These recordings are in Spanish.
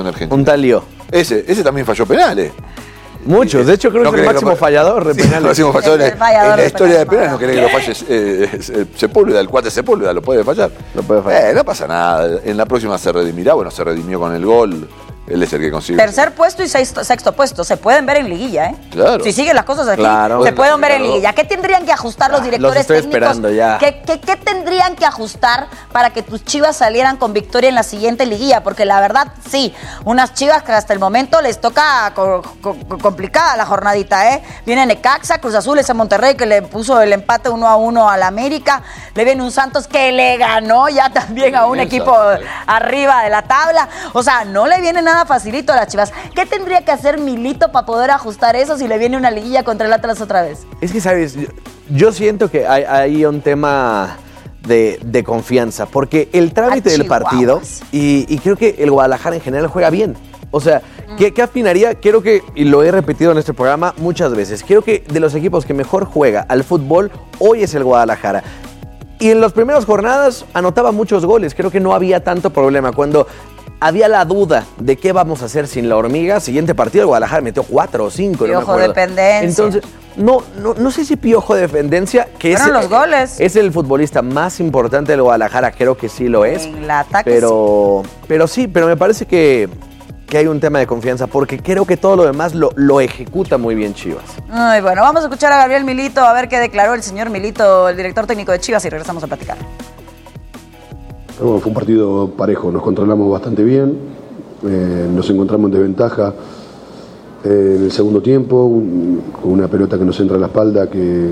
selección argentina. Un tal lío. Ese también falló penales. Muchos, de hecho creo que es el máximo fallador de penales. El máximo fallador en la historia de penales, no querés que lo falle Sepúlveda, el cuate Sepúlveda, lo puede fallar. No pasa nada, en la próxima se redimirá, bueno, se redimió con el gol, él es el que consigue. Tercer puesto y sexto puesto, se pueden ver en liguilla, ¿eh? Claro. Si siguen las cosas aquí, se pueden ver en liguilla. ¿Qué tendrían que ajustar los directores técnicos? Esperando ya. ¿Qué tendrían que ajustar para que tus Chivas salieran con victoria en la siguiente liguilla? Porque la verdad, sí, unas Chivas que hasta el momento les toca complicada la jornadita, ¿eh? Viene Necaxa, Cruz Azul, ese Monterrey que le puso el empate 1-1 al América. Le viene un Santos que le ganó ya también a un equipo arriba de la tabla. O sea, no le viene nada facilito a las Chivas. ¿Qué tendría que hacer Milito para poder ajustar eso si le viene una liguilla contra el Atlas otra vez? Es que, ¿sabes? Yo siento que hay un tema de confianza, porque el trámite del partido, y creo que el Guadalajara en general juega bien. O sea, ¿qué afinaría? Creo que, y lo he repetido en este programa muchas veces, creo que de los equipos que mejor juega al fútbol, hoy es el Guadalajara. Y en las primeras jornadas anotaba muchos goles, creo que no había tanto problema. Cuando había la duda de qué vamos a hacer sin la hormiga, siguiente partido el Guadalajara metió 4 o 5. Piojo no me dependencia. Entonces, no sé si Piojo dependencia, que los goles. Es el futbolista más importante del Guadalajara, creo que sí lo es. En el ataque pero me parece que hay un tema de confianza, porque creo que todo lo demás lo ejecuta muy bien Chivas. Ay, bueno, vamos a escuchar a Gabriel Milito, a ver qué declaró el señor Milito, el director técnico de Chivas, y regresamos a platicar. Fue un partido parejo, nos controlamos bastante bien, nos encontramos en desventaja en el segundo tiempo, con una pelota que nos entra a la espalda que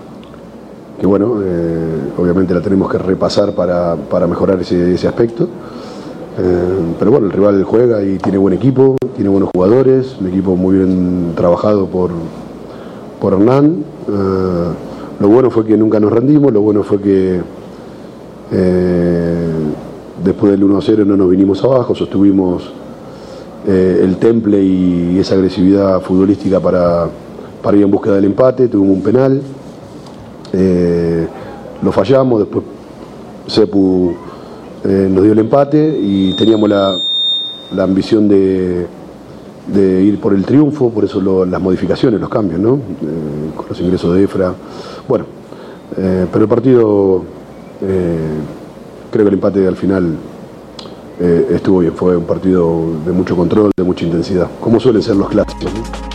bueno, obviamente la tenemos que repasar para mejorar ese aspecto. Pero bueno, el rival juega y tiene buen equipo, tiene buenos jugadores, un equipo muy bien trabajado por Hernán. Lo bueno fue que nunca nos rendimos, lo bueno fue que después del 1-0 no nos vinimos abajo, sostuvimos el temple y esa agresividad futbolística para ir en búsqueda del empate. Tuvimos un penal, lo fallamos, después Sepu nos dio el empate y teníamos la ambición de ir por el triunfo, por eso las modificaciones, los cambios, ¿no? Con los ingresos de Efra. Bueno, pero el partido, creo que el empate al final estuvo bien, fue un partido de mucho control, de mucha intensidad, como suelen ser los clásicos, ¿no?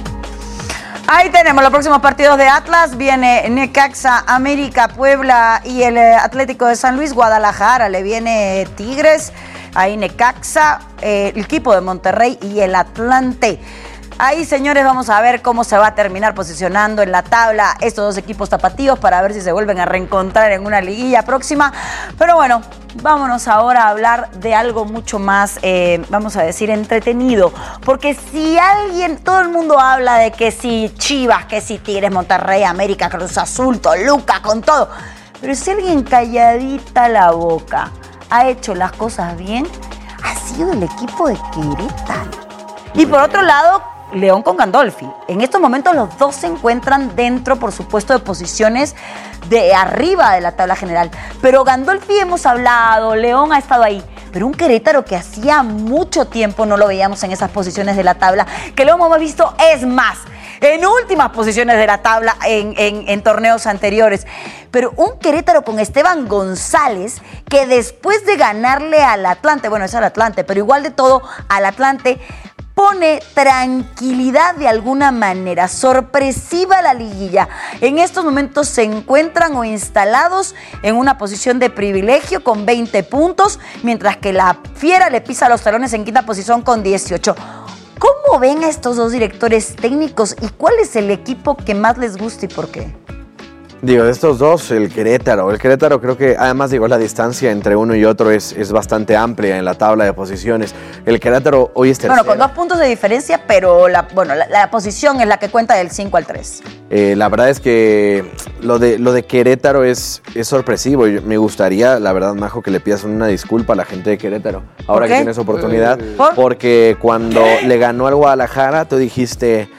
Ahí tenemos los próximos partidos de Atlas. Viene Necaxa, América, Puebla y el Atlético de San Luis. Guadalajara, le viene Tigres, ahí Necaxa, el equipo de Monterrey y el Atlante. Ahí, señores, vamos a ver cómo se va a terminar posicionando en la tabla estos dos equipos tapatíos para ver si se vuelven a reencontrar en una liguilla próxima. Pero bueno, vámonos ahora a hablar de algo mucho más, vamos a decir, entretenido. Porque si alguien, todo el mundo habla de que si Chivas, que si Tigres, Monterrey, América, Cruz Azul, Toluca, con todo. Pero si alguien calladita la boca ha hecho las cosas bien, ha sido el equipo de Querétaro. Y por otro lado, León con Gandolfi. En estos momentos los dos se encuentran dentro, por supuesto, de posiciones de arriba de la tabla general. Pero Gandolfi hemos hablado, León ha estado ahí. Pero un Querétaro que hacía mucho tiempo no lo veíamos en esas posiciones de la tabla, que lo hemos visto, es más, en últimas posiciones de la tabla en torneos anteriores. Pero un Querétaro con Esteban González, que después de ganarle al Atlante, bueno, es al Atlante, pero igual de todo al Atlante, pone tranquilidad de alguna manera, sorpresiva la liguilla. En estos momentos se encuentran o instalados en una posición de privilegio con 20 puntos, mientras que la Fiera le pisa los talones en quinta posición con 18. ¿Cómo ven a estos dos directores técnicos y cuál es el equipo que más les gusta y por qué? Digo, de estos dos, el Querétaro creo que, además, digo, la distancia entre uno y otro es bastante amplia en la tabla de posiciones. El Querétaro hoy es tercero. Bueno, con 2 puntos de diferencia, pero la posición es la que cuenta del 5 al 3. La verdad es que lo de Querétaro es sorpresivo. Me gustaría, la verdad, Majo, que le pidas una disculpa a la gente de Querétaro, ahora que tienes oportunidad. Porque cuando le ganó al Guadalajara, tú dijiste,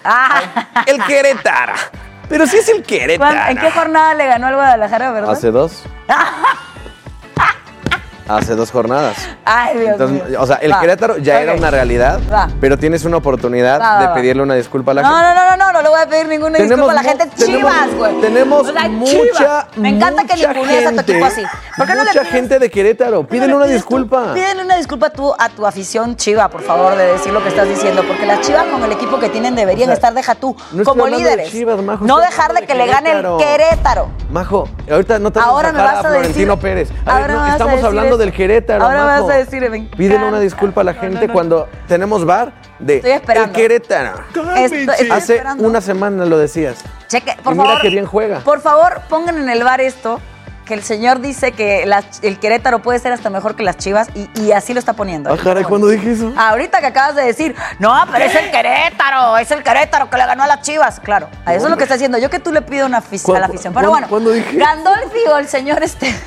el Querétaro. Pero sí es el Querétaro. ¿En qué jornada le ganó al Guadalajara, verdad? Hace 2. Hace 2 jornadas. Ay, Dios mío. O sea, el Querétaro ya era una realidad, pero tienes una oportunidad de pedirle una disculpa a la gente. No le voy a pedir ninguna disculpa a la gente. Chivas, güey. Tenemos mucha Me encanta que ningunees a tu equipo así. ¿Por qué no le pides? Gente de Querétaro, pídele una disculpa. Pídele una disculpa tú a tu afición chiva, por favor, de decir lo que estás diciendo, porque las Chivas con el equipo que tienen deberían estar, deja tú, como líderes. Chivas, Majo, no dejar de que le gane el Querétaro. Majo, ahorita no te vas a sacar a Florentino Pérez. Estamos hablando del Querétaro. Ahora Majo. vas a decir, pídele una disculpa a la gente cuando tenemos VAR de el Querétaro. Hace una semana lo decías. Cheque, por mira favor, que bien juega. Por favor, pongan en el VAR esto, que el señor dice que el Querétaro puede ser hasta mejor que las Chivas y así lo está poniendo. Caray, ¿cuándo dije eso? Ahorita que acabas de decir, no, pero es el Querétaro que le ganó a las Chivas. Claro, a eso es lo que está haciendo. Yo que tú le pido a la afición. Pero bueno, ¿cuándo dije? Gandolfi o el señor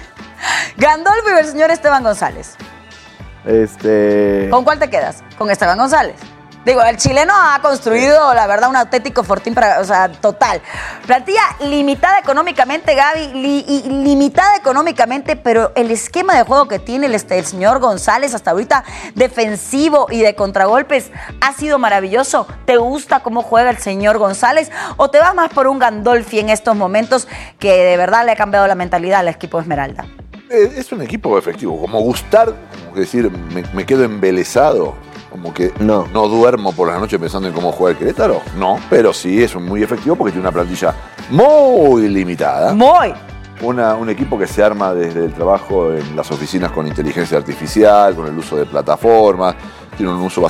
Esteban González. ¿Con cuál te quedas? Con Esteban González. Digo, el chileno ha construido, la verdad, un auténtico fortín, total. Plantilla limitada económicamente, Gaby, limitada económicamente, pero el esquema de juego que tiene el señor González hasta ahorita, defensivo y de contragolpes, ha sido maravilloso. ¿Te gusta cómo juega el señor González? ¿O te vas más por un Gandolfi en estos momentos que de verdad le ha cambiado la mentalidad al equipo Esmeralda? Es un equipo efectivo. Como gustar, como decir, me quedo embelesado. Como que no duermo por la noche pensando en cómo juega el Querétaro. No, pero sí es muy efectivo porque tiene una plantilla muy limitada. Un equipo que se arma desde el trabajo en las oficinas con inteligencia artificial, con el uso de plataformas. Tiene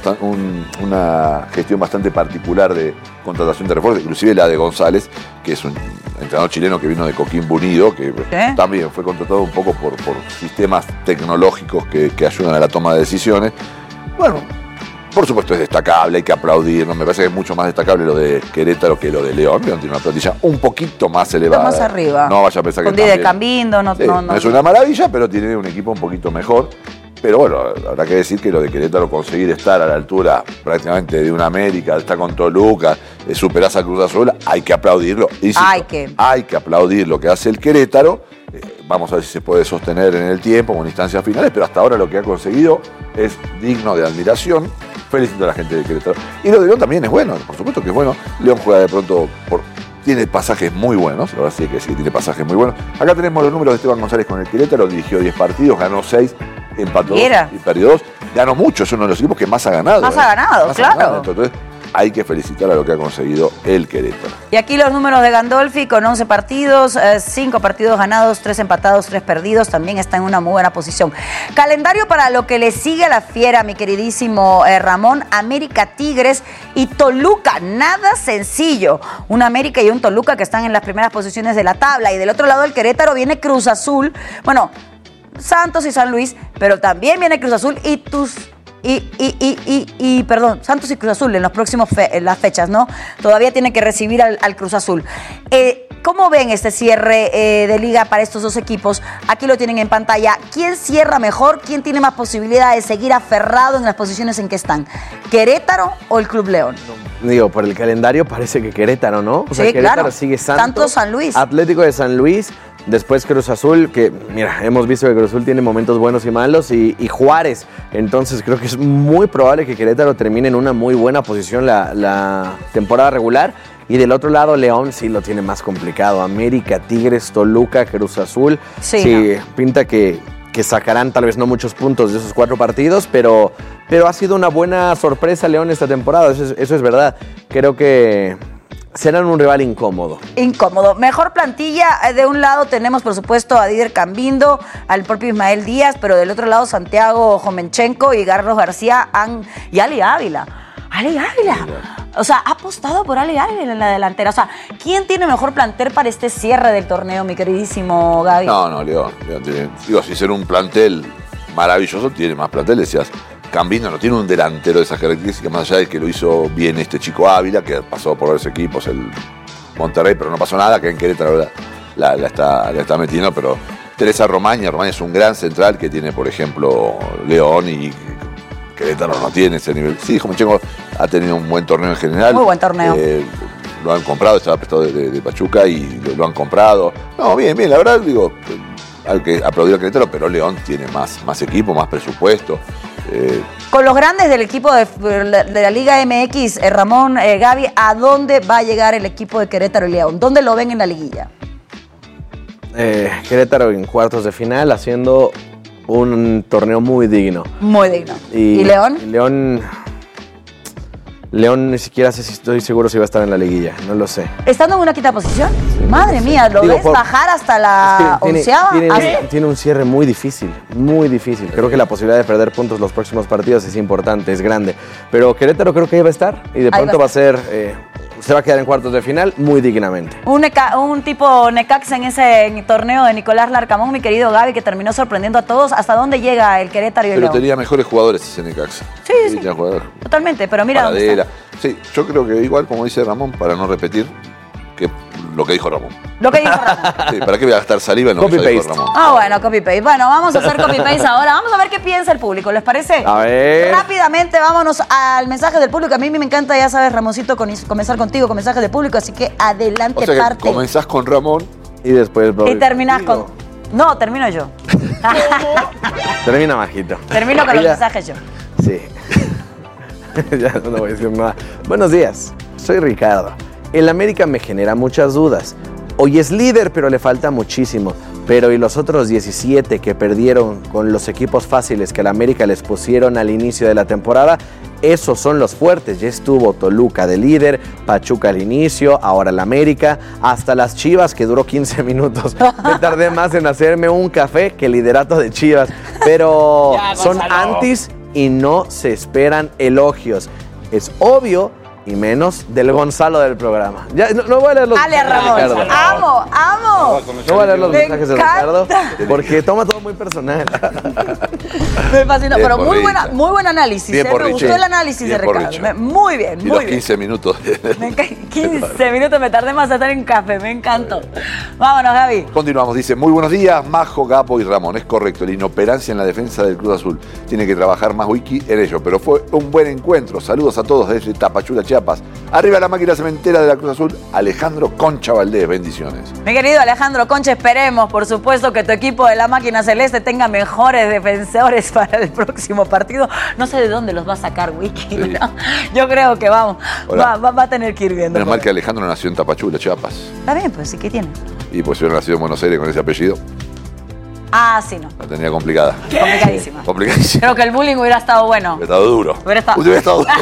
una gestión bastante particular de contratación de refuerzos, inclusive la de González, que es un entrenador chileno que vino de Coquimbo Unido, que también fue contratado un poco por sistemas tecnológicos que ayudan a la toma de decisiones. Bueno, por supuesto es destacable, hay que aplaudirlo. Me parece que es mucho más destacable lo de Querétaro que lo de León. León tiene una plantilla un poquito más elevada. Más arriba. No vaya a pensar con que de Cambindo, no es una maravilla, pero tiene un equipo un poquito mejor. Pero bueno, habrá que decir que lo de Querétaro, conseguir estar a la altura prácticamente de una América, está con Toluca, superás a Cruz Azul, hay que aplaudirlo. Hay que aplaudir lo que hace el Querétaro. Vamos a ver si se puede sostener en el tiempo, con instancias finales, pero hasta ahora lo que ha conseguido es digno de admiración. Felicito a la gente de Querétaro. Y lo de León también es bueno, por supuesto que es bueno. León juega de pronto tiene pasajes muy buenos, ahora sí que tiene pasajes muy buenos. Acá tenemos los números de Esteban González con el Querétaro, dirigió 10 partidos, ganó 6, empató 2 y perdió 2. Ganó mucho, es uno de los equipos que más ha ganado. Más ha ganado. Entonces, hay que felicitar a lo que ha conseguido el Querétaro. Y aquí los números de Gandolfi con 11 partidos, 5 partidos ganados, 3 empatados, 3 perdidos. También está en una muy buena posición. Calendario para lo que le sigue a la fiera, mi queridísimo Ramón. América, Tigres y Toluca. Nada sencillo. Un América y un Toluca que están en las primeras posiciones de la tabla. Y del otro lado del Querétaro viene Cruz Azul. Bueno, Santos y San Luis, pero también viene Cruz Azul y Santos y Cruz Azul en los próximos las fechas, ¿no? Todavía tiene que recibir al Cruz Azul. ¿Cómo ven este cierre de liga para estos dos equipos? Aquí lo tienen en pantalla. ¿Quién cierra mejor? ¿Quién tiene más posibilidad de seguir aferrado en las posiciones en que están? ¿Querétaro o el Club León? Digo, por el calendario parece que Querétaro, ¿no? O sea, Querétaro sigue Santos, San Luis. Atlético de San Luis. Después Cruz Azul, que mira, hemos visto que Cruz Azul tiene momentos buenos y malos, y Juárez. Entonces creo que es muy probable que Querétaro termine en una muy buena posición la temporada regular. Y del otro lado, León sí lo tiene más complicado. América, Tigres, Toluca, Cruz Azul. Sí, pinta que sacarán tal vez no muchos puntos de esos 4 partidos, pero ha sido una buena sorpresa León esta temporada. Eso es verdad. Creo que serán un rival incómodo. Mejor plantilla. De un lado tenemos, por supuesto, a Didier Cambindo, al propio Ismael Díaz, pero del otro lado Santiago Jomenchenko y Carlos García y Ali Ávila. O sea, ha apostado por Ali Ávila en la delantera. O sea, ¿quién tiene mejor plantel para este cierre del torneo, mi queridísimo Gaby? No, León tiene, si ser un plantel maravilloso, tiene más plantel, decías. Cambindo no tiene un delantero de esas características, más allá de que lo hizo bien este chico Ávila, que pasó por varios equipos, el Monterrey, pero no pasó nada, que en Querétaro la está metiendo, pero Teresa Romaña es un gran central que tiene, por ejemplo, León, y Querétaro no tiene ese nivel. Sí, Jomenchenko ha tenido un buen torneo en general. Muy buen torneo. Lo han comprado, estaba prestado de Pachuca y lo han comprado. No, bien, la verdad, digo, hay que aplaudir a Querétaro, pero León tiene más equipo, más presupuesto. Con los grandes del equipo de la Liga MX, Ramón, Gaby, ¿a dónde va a llegar el equipo de Querétaro y León? ¿Dónde lo ven en la liguilla? Querétaro en cuartos de final, haciendo un torneo muy digno. Muy digno. ¿Y León? León ni siquiera sé si estoy seguro si va a estar en la liguilla, no lo sé. ¿Estando en una quinta posición? Sí, madre mía, ¿lo ves bajar hasta la onceava? Tiene un cierre muy difícil, muy difícil. Creo que la posibilidad de perder puntos los próximos partidos es importante, es grande. Pero Querétaro creo que ahí va a estar y de pronto va a ser... se va a quedar en cuartos de final muy dignamente. Un tipo Necaxa en ese torneo de Nicolás Larcamón, mi querido Gaby, que terminó sorprendiendo a todos. ¿Hasta dónde llega el Querétaro y el León? Pero tenía mejores jugadores ese Necaxa. Sí. Totalmente, pero mira dónde está. Sí, yo creo que igual, como dice Ramón, para no repetir, que lo que dijo Ramón. Lo que dijo Ramón. Sí, ¿para qué voy a gastar saliva en lo que dijo Ramón? Bueno, copy-paste. Bueno, vamos a hacer copy-paste ahora. Vamos a ver qué piensa el público, ¿les parece? A ver. Rápidamente, vámonos al mensaje del público. A mí me encanta, ya sabes, Ramoncito, comenzar contigo con mensajes del público, así que adelante, o sea que parte. Comenzás con Ramón y después... Y terminás con... No, termino yo. Termina Majito. Termino con los mensajes yo. Sí. Ya no voy a decir nada. Buenos días, soy Ricardo. El América me genera muchas dudas. Hoy es líder, pero le falta muchísimo. Pero ¿y los otros 17 que perdieron con los equipos fáciles que el América les pusieron al inicio de la temporada? Esos son los fuertes. Ya estuvo Toluca de líder, Pachuca al inicio, ahora el América, hasta las Chivas, que duró 15 minutos. Me tardé más en hacerme un café que el liderato de Chivas. Pero son antis y no se esperan elogios. Es obvio, y menos del Gonzalo del programa. Ya, no voy a leer los mensajes de Ricardo. ¡Amo! No voy a leer los mensajes de Ricardo porque toma todo muy personal. Me fascinó, pero muy buen análisis. Me gustó el análisis de Ricardo. Muy bien, muy bien. 15 minutos. 15 minutos me tardé más a estar en café, me encantó. Vámonos, Gaby. Continuamos, dice, muy buenos días, Majo, Gapo y Ramón. Es correcto, la inoperancia en la defensa del Cruz Azul. Tiene que trabajar más Wiki en ello, pero fue un buen encuentro. Saludos a todos desde Tapachula, Chiapas. Arriba la máquina cementera de la Cruz Azul, Alejandro Concha Valdés. Bendiciones. Mi querido Alejandro Concha, esperemos, por supuesto, que tu equipo de la máquina celeste tenga mejores defensores para el próximo partido. No sé de dónde los va a sacar Wiki, sí. ¿No? Yo creo que va a tener que ir viendo. Menos mal que Alejandro nació en Tapachula, Chiapas. Está bien, pues, ¿y qué tiene? Y pues si hubiera nacido en Buenos Aires con ese apellido. Ah, sí, no. La tenía complicada. Complicadísima. Complicadísima. Creo que el bullying hubiera estado bueno. Hubiera estado duro. Hubiera estado duro.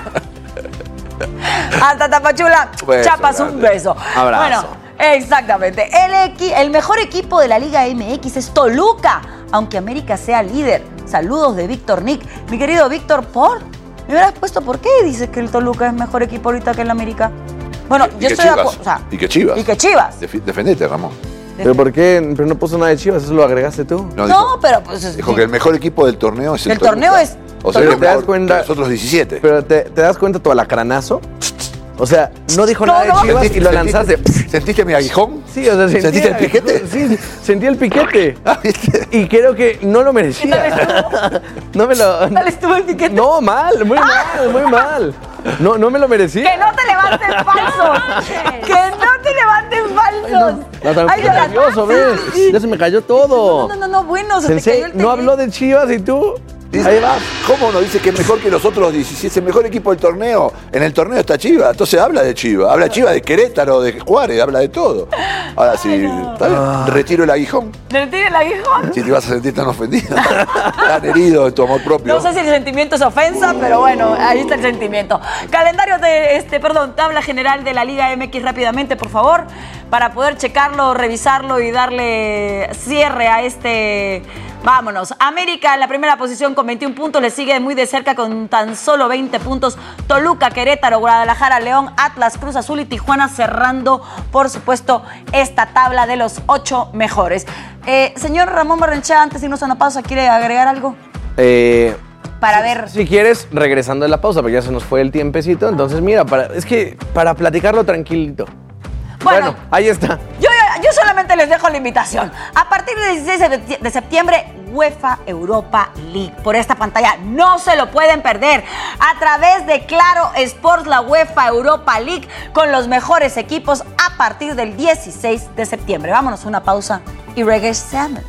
Hasta Tapachula, Chiapas, un beso. Abrazo. Bueno, exactamente. El mejor equipo de la Liga MX es Toluca, aunque América sea líder. Saludos de Víctor Nick. Mi querido Víctor, ¿me hubieras puesto por qué dices que el Toluca es mejor equipo ahorita que el América? Bueno, yo estoy de acuerdo. Y que Chivas. Y que Chivas. Defendete, Ramón. ¿Pero por qué? ¿Pero no puso nada de Chivas? ¿Eso lo agregaste tú? No, pero pues... Dijo que el mejor equipo del torneo es el Toluca. Torneo es... O sea, te das cuenta... Los otros 17. Pero ¿te das cuenta tu alacranazo? O sea, no dijo nada de Chivas y lo lanzaste. ¿Sentiste mi aguijón? Sí, o sea, ¿Sentiste el piquete? Sí, sentí el piquete. ¿Viste? Y creo que no lo merecía. No me lo... ¿Qué tal estuvo el piquete? No, muy mal. No me lo merecía. ¡Que no te levanten falsos! ¡Que no te levanten falsos! Ay, no. Nervioso, ¿ves? Ya se me cayó todo. No, bueno, se te cayó el no habló de Chivas y tú... Dice, ahí va. ¿Cómo no dice que es mejor que los otros 17? Es el mejor equipo del torneo. En el torneo está Chivas. Entonces habla de Chivas. Habla Chivas de Querétaro, de Juárez, habla de todo. Ahora sí, retiro el aguijón. ¿Retiro el aguijón? Si te vas a sentir tan ofendida, tan herido de tu amor propio. No sé si el sentimiento es ofensa, pero bueno, ahí está el sentimiento. Calendario tabla general de la Liga MX rápidamente, por favor, para poder checarlo, revisarlo y darle cierre a este... Vámonos. América en la primera posición con 21 puntos. Le sigue muy de cerca con tan solo 20 puntos. Toluca, Querétaro, Guadalajara, León, Atlas, Cruz Azul y Tijuana cerrando, por supuesto, esta tabla de los 8 mejores. Señor Ramón Barrenechea, antes de irnos a una pausa, ¿quiere agregar algo? Para ver. Si quieres, regresando de la pausa, porque ya se nos fue el tiempecito. Entonces, mira, para platicarlo tranquilito. Bueno, ahí está. Yo solamente les dejo la invitación. A partir del 16 de septiembre, UEFA Europa League. Por esta pantalla no se lo pueden perder. A través de Claro Sports, la UEFA Europa League con los mejores equipos a partir del 16 de septiembre. Vámonos a una pausa y regresamos.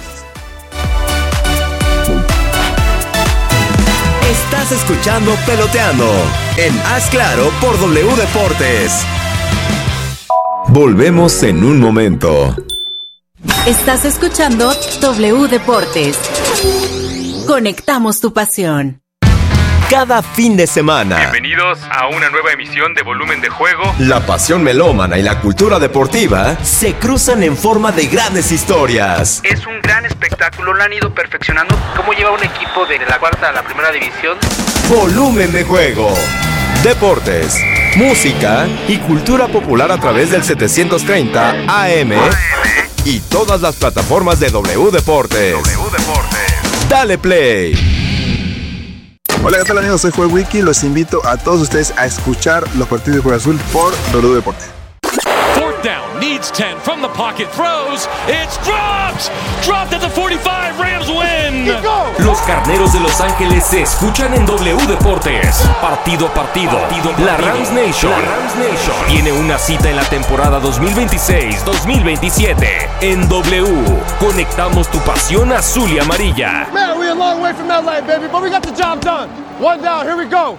Estás escuchando Peloteando en Haz Claro por W Deportes. Volvemos en un momento. Estás escuchando W Deportes. Conectamos tu pasión. Cada fin de semana. Bienvenidos a una nueva emisión de Volumen de Juego. La pasión melómana y la cultura deportiva se cruzan en forma de grandes historias. Es un gran espectáculo, lo han ido perfeccionando. ¿Cómo lleva un equipo de la cuarta a la primera división? Volumen de Juego. Deportes, música y cultura popular a través del 730 AM y todas las plataformas de W Deportes. Dale play. Hola, ¿qué tal amigos? Soy Joel Wiki. Los invito a todos ustedes a escuchar los partidos de Cruz Azul por W Deportes. Fourth down, needs 10 from the pocket, throws, it's dropped! Dropped at the 45, Rams win! Los Carneros de Los Ángeles se escuchan en W Deportes. Partido a partido. La Rams Nation tiene una cita en la temporada 2026-2027. En W, conectamos tu pasión azul y amarilla. Man, we're a long way from that light, baby, but we got the job done. One down, here we go.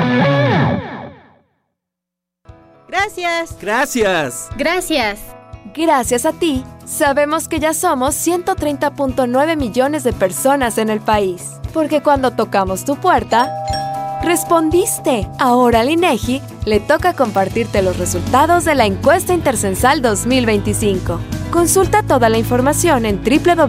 Gracias. Gracias. Gracias. Gracias a ti, sabemos que ya somos 130.9 millones de personas en el país. Porque cuando tocamos tu puerta, respondiste. Ahora al INEGI le toca compartirte los resultados de la encuesta Intercensal 2025. Consulta toda la información en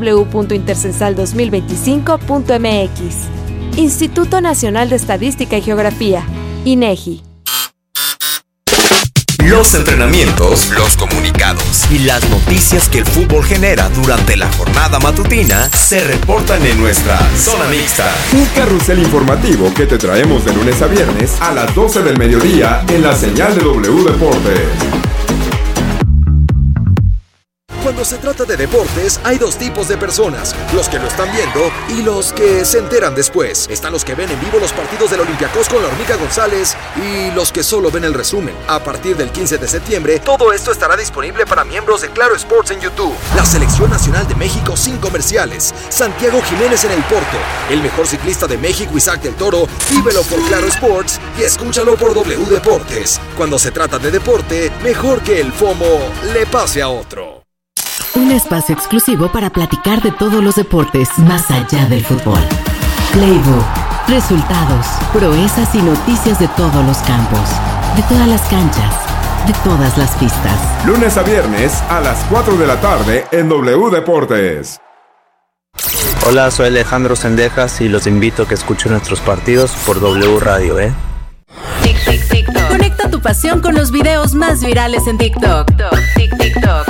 www.intercensal2025.mx. Instituto Nacional de Estadística y Geografía, INEGI. Los entrenamientos, los comunicados y las noticias que el fútbol genera durante la jornada matutina se reportan en nuestra Zona Mixta. Un carrusel informativo que te traemos de lunes a viernes a las 12 del mediodía en la señal de W Deportes. Cuando se trata de deportes, hay dos tipos de personas, los que lo están viendo y los que se enteran después. Están los que ven en vivo los partidos del Olympiacos con la Hormiga González y los que solo ven el resumen. A partir del 15 de septiembre, todo esto estará disponible para miembros de Claro Sports en YouTube. La Selección Nacional de México sin comerciales. Santiago Jiménez en el Porto. El mejor ciclista de México, Isaac del Toro. Vívelo por Claro Sports y escúchalo por W Deportes. Cuando se trata de deporte, mejor que el FOMO le pase a otro. Un espacio exclusivo para platicar de todos los deportes más allá del fútbol. Playbook, resultados, proezas y noticias de todos los campos, de todas las canchas, de todas las pistas. Lunes a viernes a las 4 de la tarde en W Deportes. Hola, soy Alejandro Sendejas y los invito a que escuchen nuestros partidos por W Radio, TikTok. Conecta tu pasión con los videos más virales en TikTok. TikTok.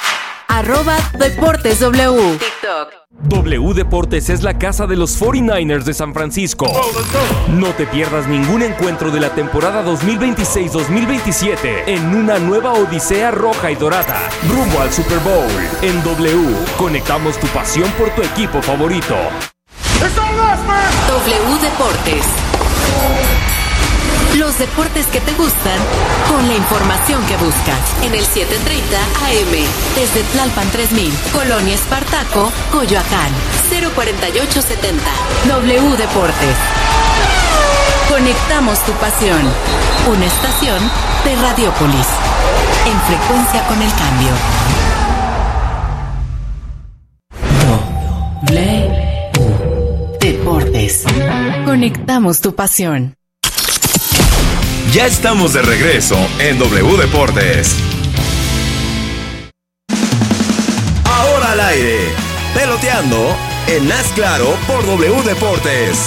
@DeportesW. TikTok. W Deportes es la casa de los 49ers de San Francisco. No te pierdas ningún encuentro de la temporada 2026-2027 en una nueva odisea roja y dorada, rumbo al Super Bowl. En W, conectamos tu pasión por tu equipo favorito. W Deportes. Los deportes que te gustan, con la información que buscas. En el 730 AM, desde Tlalpan 3000, Colonia Espartaco, Coyoacán, 04870. W Deportes. Conectamos tu pasión. Una estación de Radiopolis. En frecuencia con el cambio. W Deportes. Conectamos tu pasión. Ya estamos de regreso en W Deportes. Ahora al aire, peloteando en Haz Claro por W Deportes.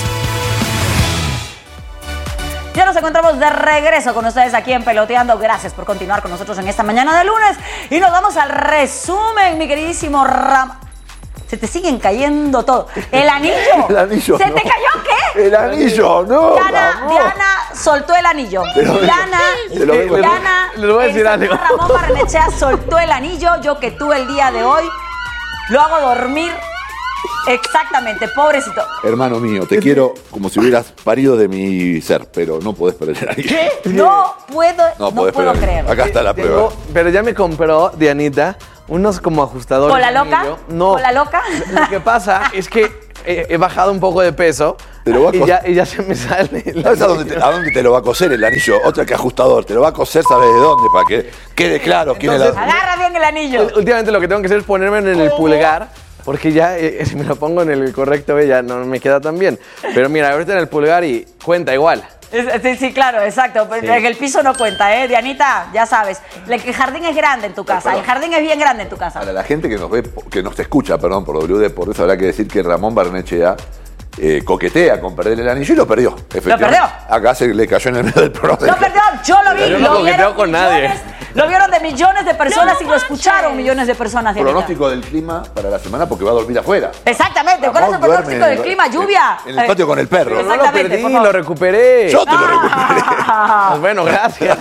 Ya nos encontramos de regreso con ustedes aquí en Peloteando. Gracias por continuar con nosotros en esta mañana de lunes. Y nos vamos al resumen, mi queridísimo Ram. Se te siguen cayendo todo. El anillo. El anillo. ¿Se no. te cayó qué? El anillo, no. Diana soltó el anillo. Diana, les voy a decir algo. Ramón Barrenechea soltó el anillo. Yo que tú el día de hoy lo hago dormir Exactamente, pobrecito. Hermano mío, te quiero como si hubieras parido de mi ser, pero no podés perder el anillo. ¿Qué? No puedo creerlo. Acá está la prueba. Pero ya me compró, Dianita, unos como ajustadores. ¿Con la loca? No. ¿Con la loca? Lo que pasa es que he bajado un poco de peso. Te lo va a y ya se me sale. ¿Sabes a dónde te lo va a coser el anillo? Otra que ajustador. Te lo va a coser, ¿sabes de dónde? Para que quede claro quién es la... Agarra bien el anillo. Últimamente lo que tengo que hacer es ponerme en el pulgar, porque ya si me lo pongo en el correcto, ya no me queda tan bien. Pero mira, ahorita en el pulgar y cuenta igual. Sí, claro, exacto. Sí. El piso no cuenta, ¿eh? Dianita, ya sabes. El jardín es grande en tu casa. El jardín es bien grande en tu casa. Para la gente que nos ve, que nos escucha, perdón, por WD Deportes, habrá que decir que Ramón Barnechea coquetea con perder el anillo y lo perdió. ¿Lo perdió? Acá se le cayó en el medio del programa. Lo perdió, yo lo vi. Yo no coqueteo con nadie. Lo vieron de millones de personas y lo escucharon millones de personas. Pronóstico del clima para la semana porque va a dormir afuera. Exactamente. ¿Cuál es el pronóstico del clima? ¿Lluvia? En el patio con el perro. No lo perdí, lo recuperé. Yo te lo recuperé. Pues bueno, gracias.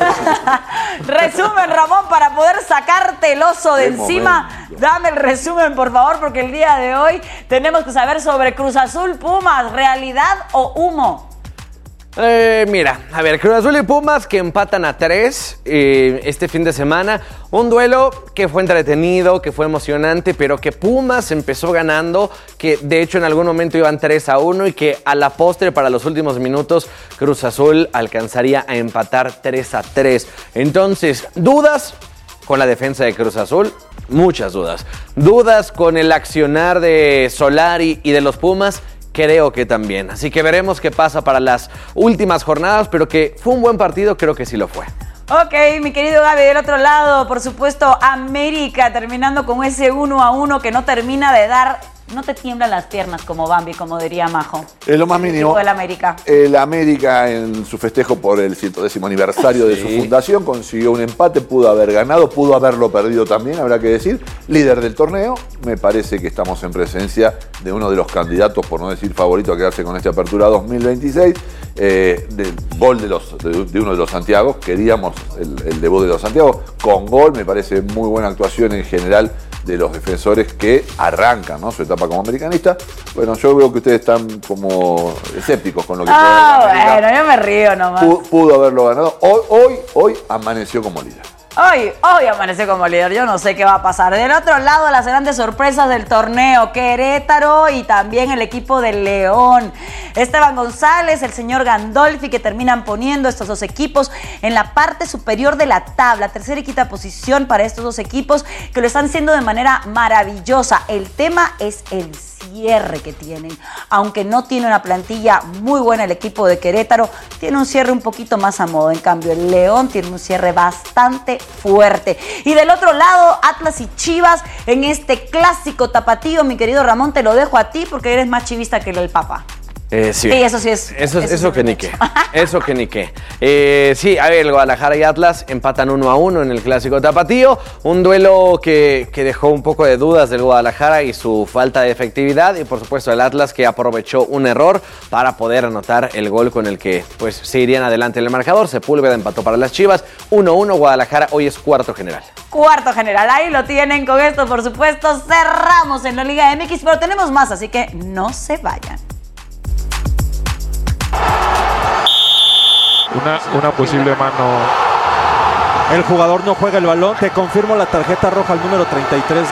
Resumen, Ramón, para poder sacarte el oso de encima. Dame el resumen, por favor, porque el día de hoy tenemos que saber sobre Cruz Azul Pumas. ¿Realidad o humo? Mira, a ver, Cruz Azul y Pumas que empatan a 3 este fin de semana. Un duelo que fue entretenido, que fue emocionante, pero que Pumas empezó ganando, que de hecho en algún momento iban 3-1 y que a la postre para los últimos minutos Cruz Azul alcanzaría a empatar 3-3. Entonces, ¿dudas con la defensa de Cruz Azul? Muchas dudas. ¿Dudas con el accionar de Solari y de los Pumas? Creo que también. Así que veremos qué pasa para las últimas jornadas, pero que fue un buen partido, creo que sí lo fue. Ok, mi querido Gaby, del otro lado, por supuesto, América, terminando con ese 1-1 que no termina de dar. No te tiemblan las piernas como Bambi, como diría Majo. Es lo más mínimo. El América. El América, en su festejo por el 110º aniversario de su fundación, consiguió un empate, pudo haber ganado, pudo haberlo perdido también, habrá que decir. Líder del torneo, me parece que estamos en presencia de uno de los candidatos, por no decir favorito, a quedarse con esta apertura 2026. Del gol de uno de los Santiagos, queríamos el debut de los Santiagos, con gol, me parece muy buena actuación en general de los defensores que arrancan, ¿no?, su etapa como americanista. Bueno, yo veo que ustedes están como escépticos con lo que bueno, yo me río nomás. Pudo haberlo ganado. Hoy amaneció como líder. Hoy amaneció como líder, yo no sé qué va a pasar. Del otro lado, las grandes sorpresas del torneo, Querétaro y también el equipo de León. Esteban González, el señor Gandolfi, que terminan poniendo estos dos equipos en la parte superior de la tabla. Tercera y quinta posición para estos dos equipos que lo están haciendo de manera maravillosa. El tema es el cierre que tienen. Aunque no tiene una plantilla muy buena el equipo de Querétaro, tiene un cierre un poquito más a modo. En cambio, el León tiene un cierre bastante fuerte. Y del otro lado, Atlas y Chivas en este clásico tapatío. Mi querido Ramón, te lo dejo a ti porque eres más chivista que el Papa. Sí, eso sí es. Eso que ni qué. Eso que ni qué. Sí, a ver, el Guadalajara y Atlas empatan 1-1 en el clásico tapatío. Un duelo que dejó un poco de dudas del Guadalajara y su falta de efectividad. Y por supuesto el Atlas, que aprovechó un error para poder anotar el gol con el que pues se irían adelante en el marcador. Sepúlveda empató para las Chivas. 1-1 Guadalajara, hoy es cuarto general. Cuarto general, ahí lo tienen. Con esto, por supuesto, cerramos en la Liga MX, pero tenemos más, así que no se vayan. Una posible mano. El jugador no juega el balón. Te confirmo la tarjeta roja al número 33.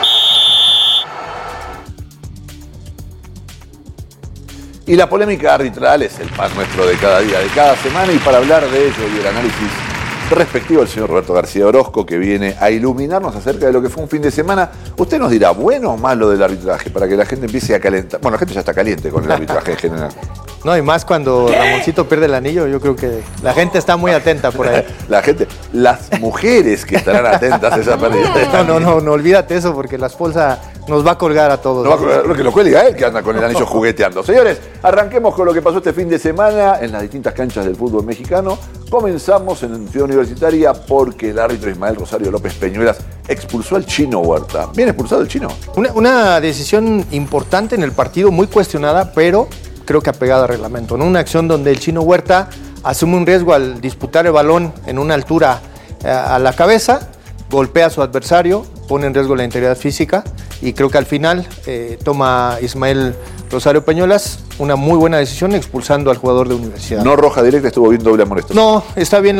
Y la polémica arbitral es el pan nuestro de cada día, de cada semana. Y para hablar de ello y el análisis respectivo al señor Roberto García Orozco, que viene a iluminarnos acerca de lo que fue un fin de semana. Usted nos dirá, bueno o malo del arbitraje, para que la gente empiece a calentar. Bueno, la gente ya está caliente con el arbitraje en general. No, y más cuando Ramoncito pierde el anillo, yo creo que la gente está muy atenta por ahí. Las mujeres que estarán atentas a esa pérdida. No, olvídate eso, porque la esposa nos va a colgar a todos. No va a colgar, que lo cuelga él, que anda con el anillo jugueteando. Señores, arranquemos con lo que pasó este fin de semana en las distintas canchas del fútbol mexicano. Comenzamos en Ciudad Universitaria porque el árbitro Ismael Rosario López Peñuelas expulsó al Chino Huerta. ¿Bien expulsado el Chino? Una decisión importante en el partido, muy cuestionada, pero creo que apegada al reglamento, ¿no? Una acción donde el Chino Huerta asume un riesgo al disputar el balón en una altura a la cabeza, golpea a su adversario pone en riesgo la integridad física y creo que al final toma Ismael Rosario Peñuelas una muy buena decisión expulsando al jugador de Universidad. No roja directa, estuvo bien doble amonestación. No, está bien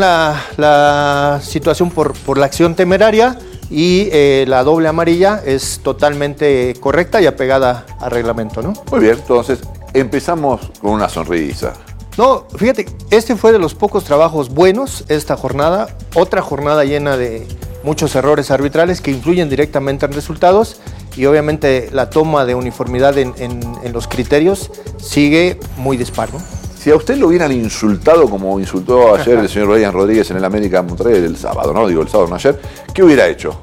la situación por la acción temeraria y la doble amarilla es totalmente correcta y apegada al reglamento, ¿no? Muy bien, entonces empezamos con una sonrisa. No, fíjate, este fue de los pocos trabajos buenos esta jornada, otra jornada llena de muchos errores arbitrales que influyen directamente en resultados y obviamente la toma de uniformidad en los criterios sigue muy dispar, ¿no? Si a usted lo hubieran insultado como insultó ayer el señor Brian Rodríguez en el América Monterrey el sábado, ¿no? Digo, el sábado, no ayer. ¿Qué hubiera hecho?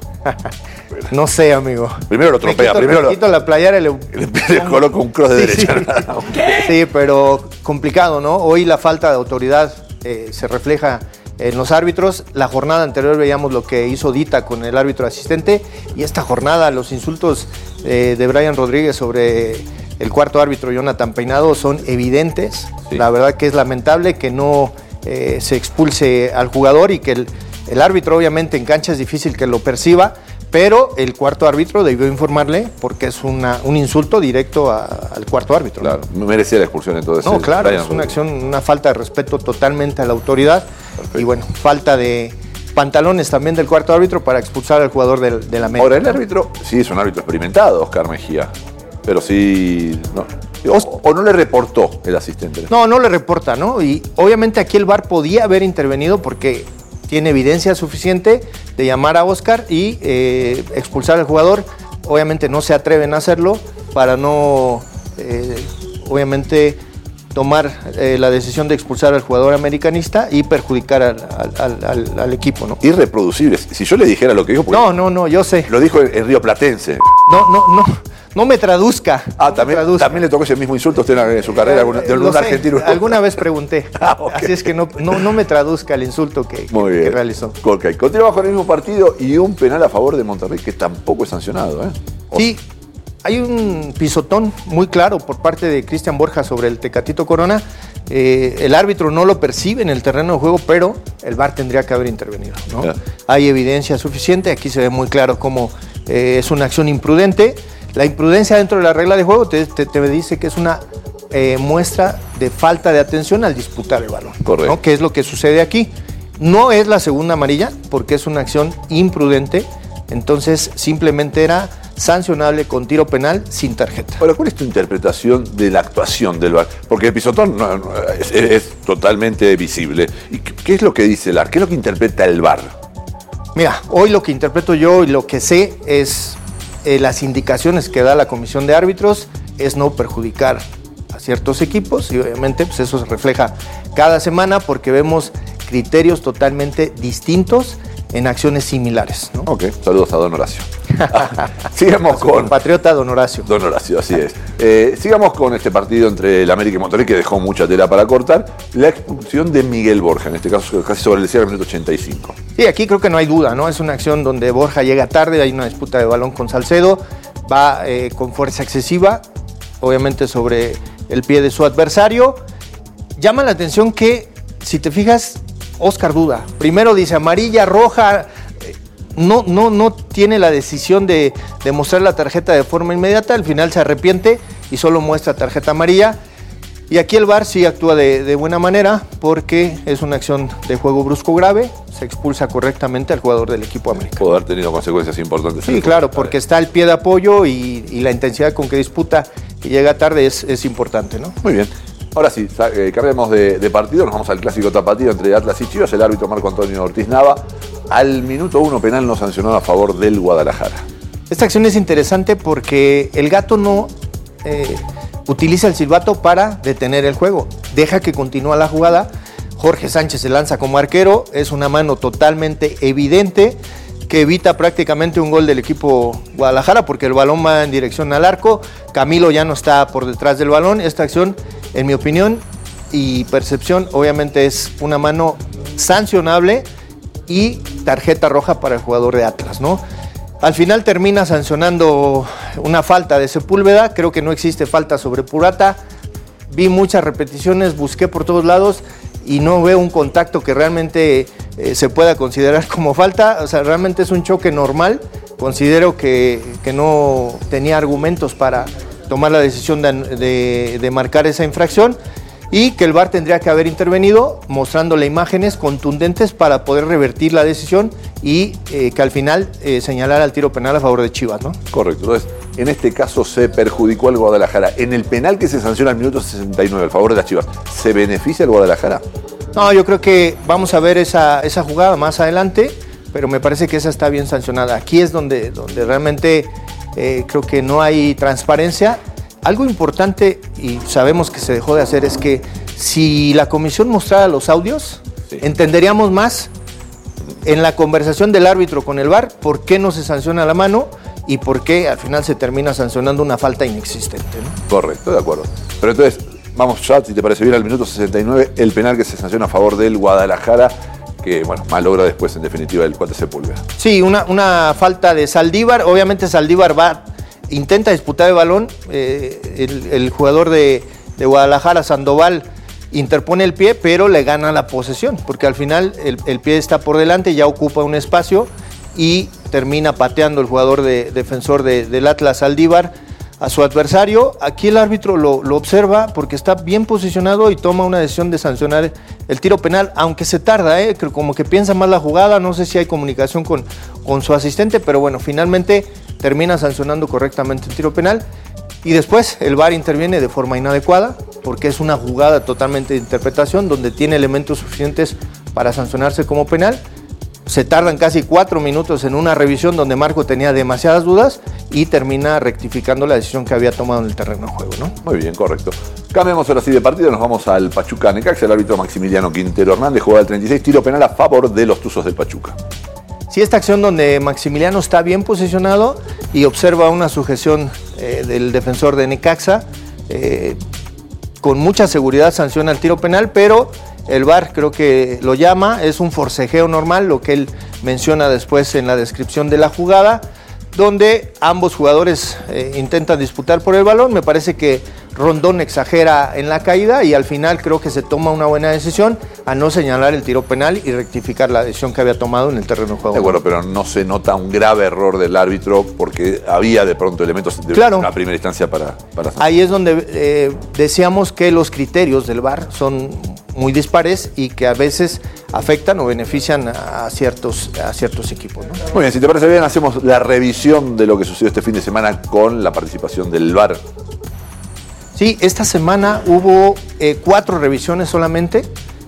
No sé, amigo. Primero lo tropea, me quito la playera y le coloca un cross de derecha. Sí, pero complicado, ¿no? Hoy la falta de autoridad se refleja en los árbitros. La jornada anterior veíamos lo que hizo Dita con el árbitro asistente y esta jornada los insultos de Brian Rodríguez sobre el cuarto árbitro Jonathan Peinado son evidentes. Sí. La verdad que es lamentable que no se expulse al jugador y que el árbitro obviamente en cancha es difícil que lo perciba, pero el cuarto árbitro debió informarle porque es un insulto directo al cuarto árbitro. Claro, no merecía la expulsión entonces. No, claro, es una acción, una falta de respeto totalmente a la autoridad. Perfecto. Y bueno, falta de pantalones también del cuarto árbitro para expulsar al jugador de la América. Ahora, el árbitro, sí es un árbitro experimentado, Oscar Mejía, pero sí, no, o no le reportó el asistente. No le reporta, ¿no? Y obviamente aquí el VAR podía haber intervenido porque tiene evidencia suficiente de llamar a Oscar y expulsar al jugador. Obviamente no se atreven a hacerlo para no, obviamente, tomar la decisión de expulsar al jugador americanista y perjudicar al equipo, ¿no? Irreproducible. Si yo le dijera lo que dijo... No, yo sé. Lo dijo en Río Platense. No me traduzca. También le tocó ese mismo insulto a usted en su carrera de algún argentino. Alguna vez pregunté. Okay. Así es que no me traduzca el insulto que realizó. Okay. Continuamos con el mismo partido y un penal a favor de Monterrey que tampoco es sancionado, ¿eh? Sí, hay un pisotón muy claro por parte de Cristian Borja sobre el Tecatito Corona. El árbitro no lo percibe en el terreno de juego, pero el VAR tendría que haber intervenido, ¿no? Hay evidencia suficiente. Aquí se ve muy claro cómo es una acción imprudente. La imprudencia dentro de la regla de juego te dice que es una muestra de falta de atención al disputar el balón. Correcto. ¿No? ¿Qué es lo que sucede aquí? No es la segunda amarilla porque es una acción imprudente, entonces simplemente era sancionable con tiro penal sin tarjeta. Ahora, ¿cuál es tu interpretación de la actuación del VAR? Porque el pisotón es totalmente visible. ¿Y qué es lo que dice el VAR? ¿Qué es lo que interpreta el VAR? Mira, hoy lo que interpreto yo y lo que sé es... las indicaciones que da la comisión de árbitros es no perjudicar a ciertos equipos y obviamente pues eso se refleja cada semana porque vemos criterios totalmente distintos en acciones similares, ¿no? Ok, saludos a Don Horacio. Sigamos con... compatriota Don Horacio. Don Horacio, así es. Sigamos con este partido entre el América y Monterrey que dejó mucha tela para cortar. La expulsión de Miguel Borja, en este caso casi sobre el cierre del minuto 85. Sí, aquí creo que no hay duda, ¿no? Es una acción donde Borja llega tarde, hay una disputa de balón con Salcedo, va con fuerza excesiva, obviamente sobre el pie de su adversario. Llama la atención que, si te fijas, Oscar duda. Primero dice amarilla, roja, no tiene la decisión de mostrar la tarjeta de forma inmediata, al final se arrepiente y solo muestra tarjeta amarilla. Y aquí el VAR sí actúa de buena manera porque es una acción de juego brusco grave, se expulsa correctamente al jugador del equipo América. Puede haber tenido consecuencias importantes. Sí, claro, porque está el pie de apoyo y la intensidad con que disputa y llega tarde es importante, ¿no? Muy bien. Ahora sí, cambiamos de partido, nos vamos al clásico tapatío entre Atlas y Chivas. El árbitro Marco Antonio Ortiz Nava, al minuto 1 penal no sancionado a favor del Guadalajara. Esta acción es interesante porque el gato no utiliza el silbato para detener el juego, deja que continúa la jugada. Jorge Sánchez se lanza como arquero, es una mano totalmente evidente que evita prácticamente un gol del equipo Guadalajara porque el balón va en dirección al arco. Camilo ya no está por detrás del balón. Esta acción, en mi opinión y percepción, obviamente es una mano sancionable y tarjeta roja para el jugador de Atlas, ¿no? Al final termina sancionando una falta de Sepúlveda, creo que no existe falta sobre Purata. Vi muchas repeticiones, busqué por todos lados y no veo un contacto que realmente se pueda considerar como falta. O sea, realmente es un choque normal considero que no tenía argumentos para tomar la decisión de marcar esa infracción y que el VAR tendría que haber intervenido mostrándole imágenes contundentes para poder revertir la decisión y que al final señalara el tiro penal a favor de Chivas, ¿no? Correcto. Entonces, en este caso se perjudicó al Guadalajara. En el penal que se sanciona al minuto 69 a favor de las Chivas, ¿se beneficia el Guadalajara? No, yo creo que vamos a ver esa jugada más adelante, pero me parece que esa está bien sancionada. Aquí es donde realmente creo que no hay transparencia. Algo importante, y sabemos que se dejó de hacer, es que si la comisión mostrara los audios, entenderíamos más en la conversación del árbitro con el VAR por qué no se sanciona la mano y por qué al final se termina sancionando una falta inexistente, ¿no? Correcto, de acuerdo. Pero entonces, vamos ya, si te parece bien, al minuto 69, el penal que se sanciona a favor del Guadalajara, que, bueno, malogra después, en definitiva, el Cuate Sepúlveda. Sí, una falta de Saldívar. Obviamente Saldívar intenta disputar el balón, el jugador de Guadalajara, Sandoval, interpone el pie, pero le gana la posesión, porque al final el pie está por delante, ya ocupa un espacio y termina pateando el jugador defensor del Atlas, Saldívar, a su adversario. Aquí el árbitro lo observa porque está bien posicionado y toma una decisión de sancionar el tiro penal, aunque se tarda, como que piensa más la jugada, no sé si hay comunicación con su asistente, pero bueno, finalmente termina sancionando correctamente el tiro penal y después el VAR interviene de forma inadecuada porque es una jugada totalmente de interpretación donde tiene elementos suficientes para sancionarse como penal. Se tardan casi 4 minutos en una revisión donde Marco tenía demasiadas dudas y termina rectificando la decisión que había tomado en el terreno de juego, ¿no? Muy bien, correcto. Cambiamos ahora sí de partido, nos vamos al Pachuca Necaxa. El árbitro Maximiliano Quintero Hernández juega el 36, tiro penal a favor de los Tuzos del Pachuca. Sí, esta acción donde Maximiliano está bien posicionado y observa una sujeción del defensor de Necaxa, con mucha seguridad sanciona el tiro penal, pero el VAR creo que lo llama, es un forcejeo normal, lo que él menciona después en la descripción de la jugada, donde ambos jugadores intentan disputar por el balón. Me parece que Rondón exagera en la caída y al final creo que se toma una buena decisión a no señalar el tiro penal y rectificar la decisión que había tomado en el terreno de juego. De acuerdo, pero no se nota un grave error del árbitro porque había de pronto elementos de una primera instancia para ahí es donde decíamos que los criterios del VAR son muy dispares y que a veces afectan o benefician a ciertos equipos, ¿no? Muy bien, si te parece bien, hacemos la revisión de lo que sucedió este fin de semana con la participación del VAR. Sí, esta semana hubo 4 revisiones solamente.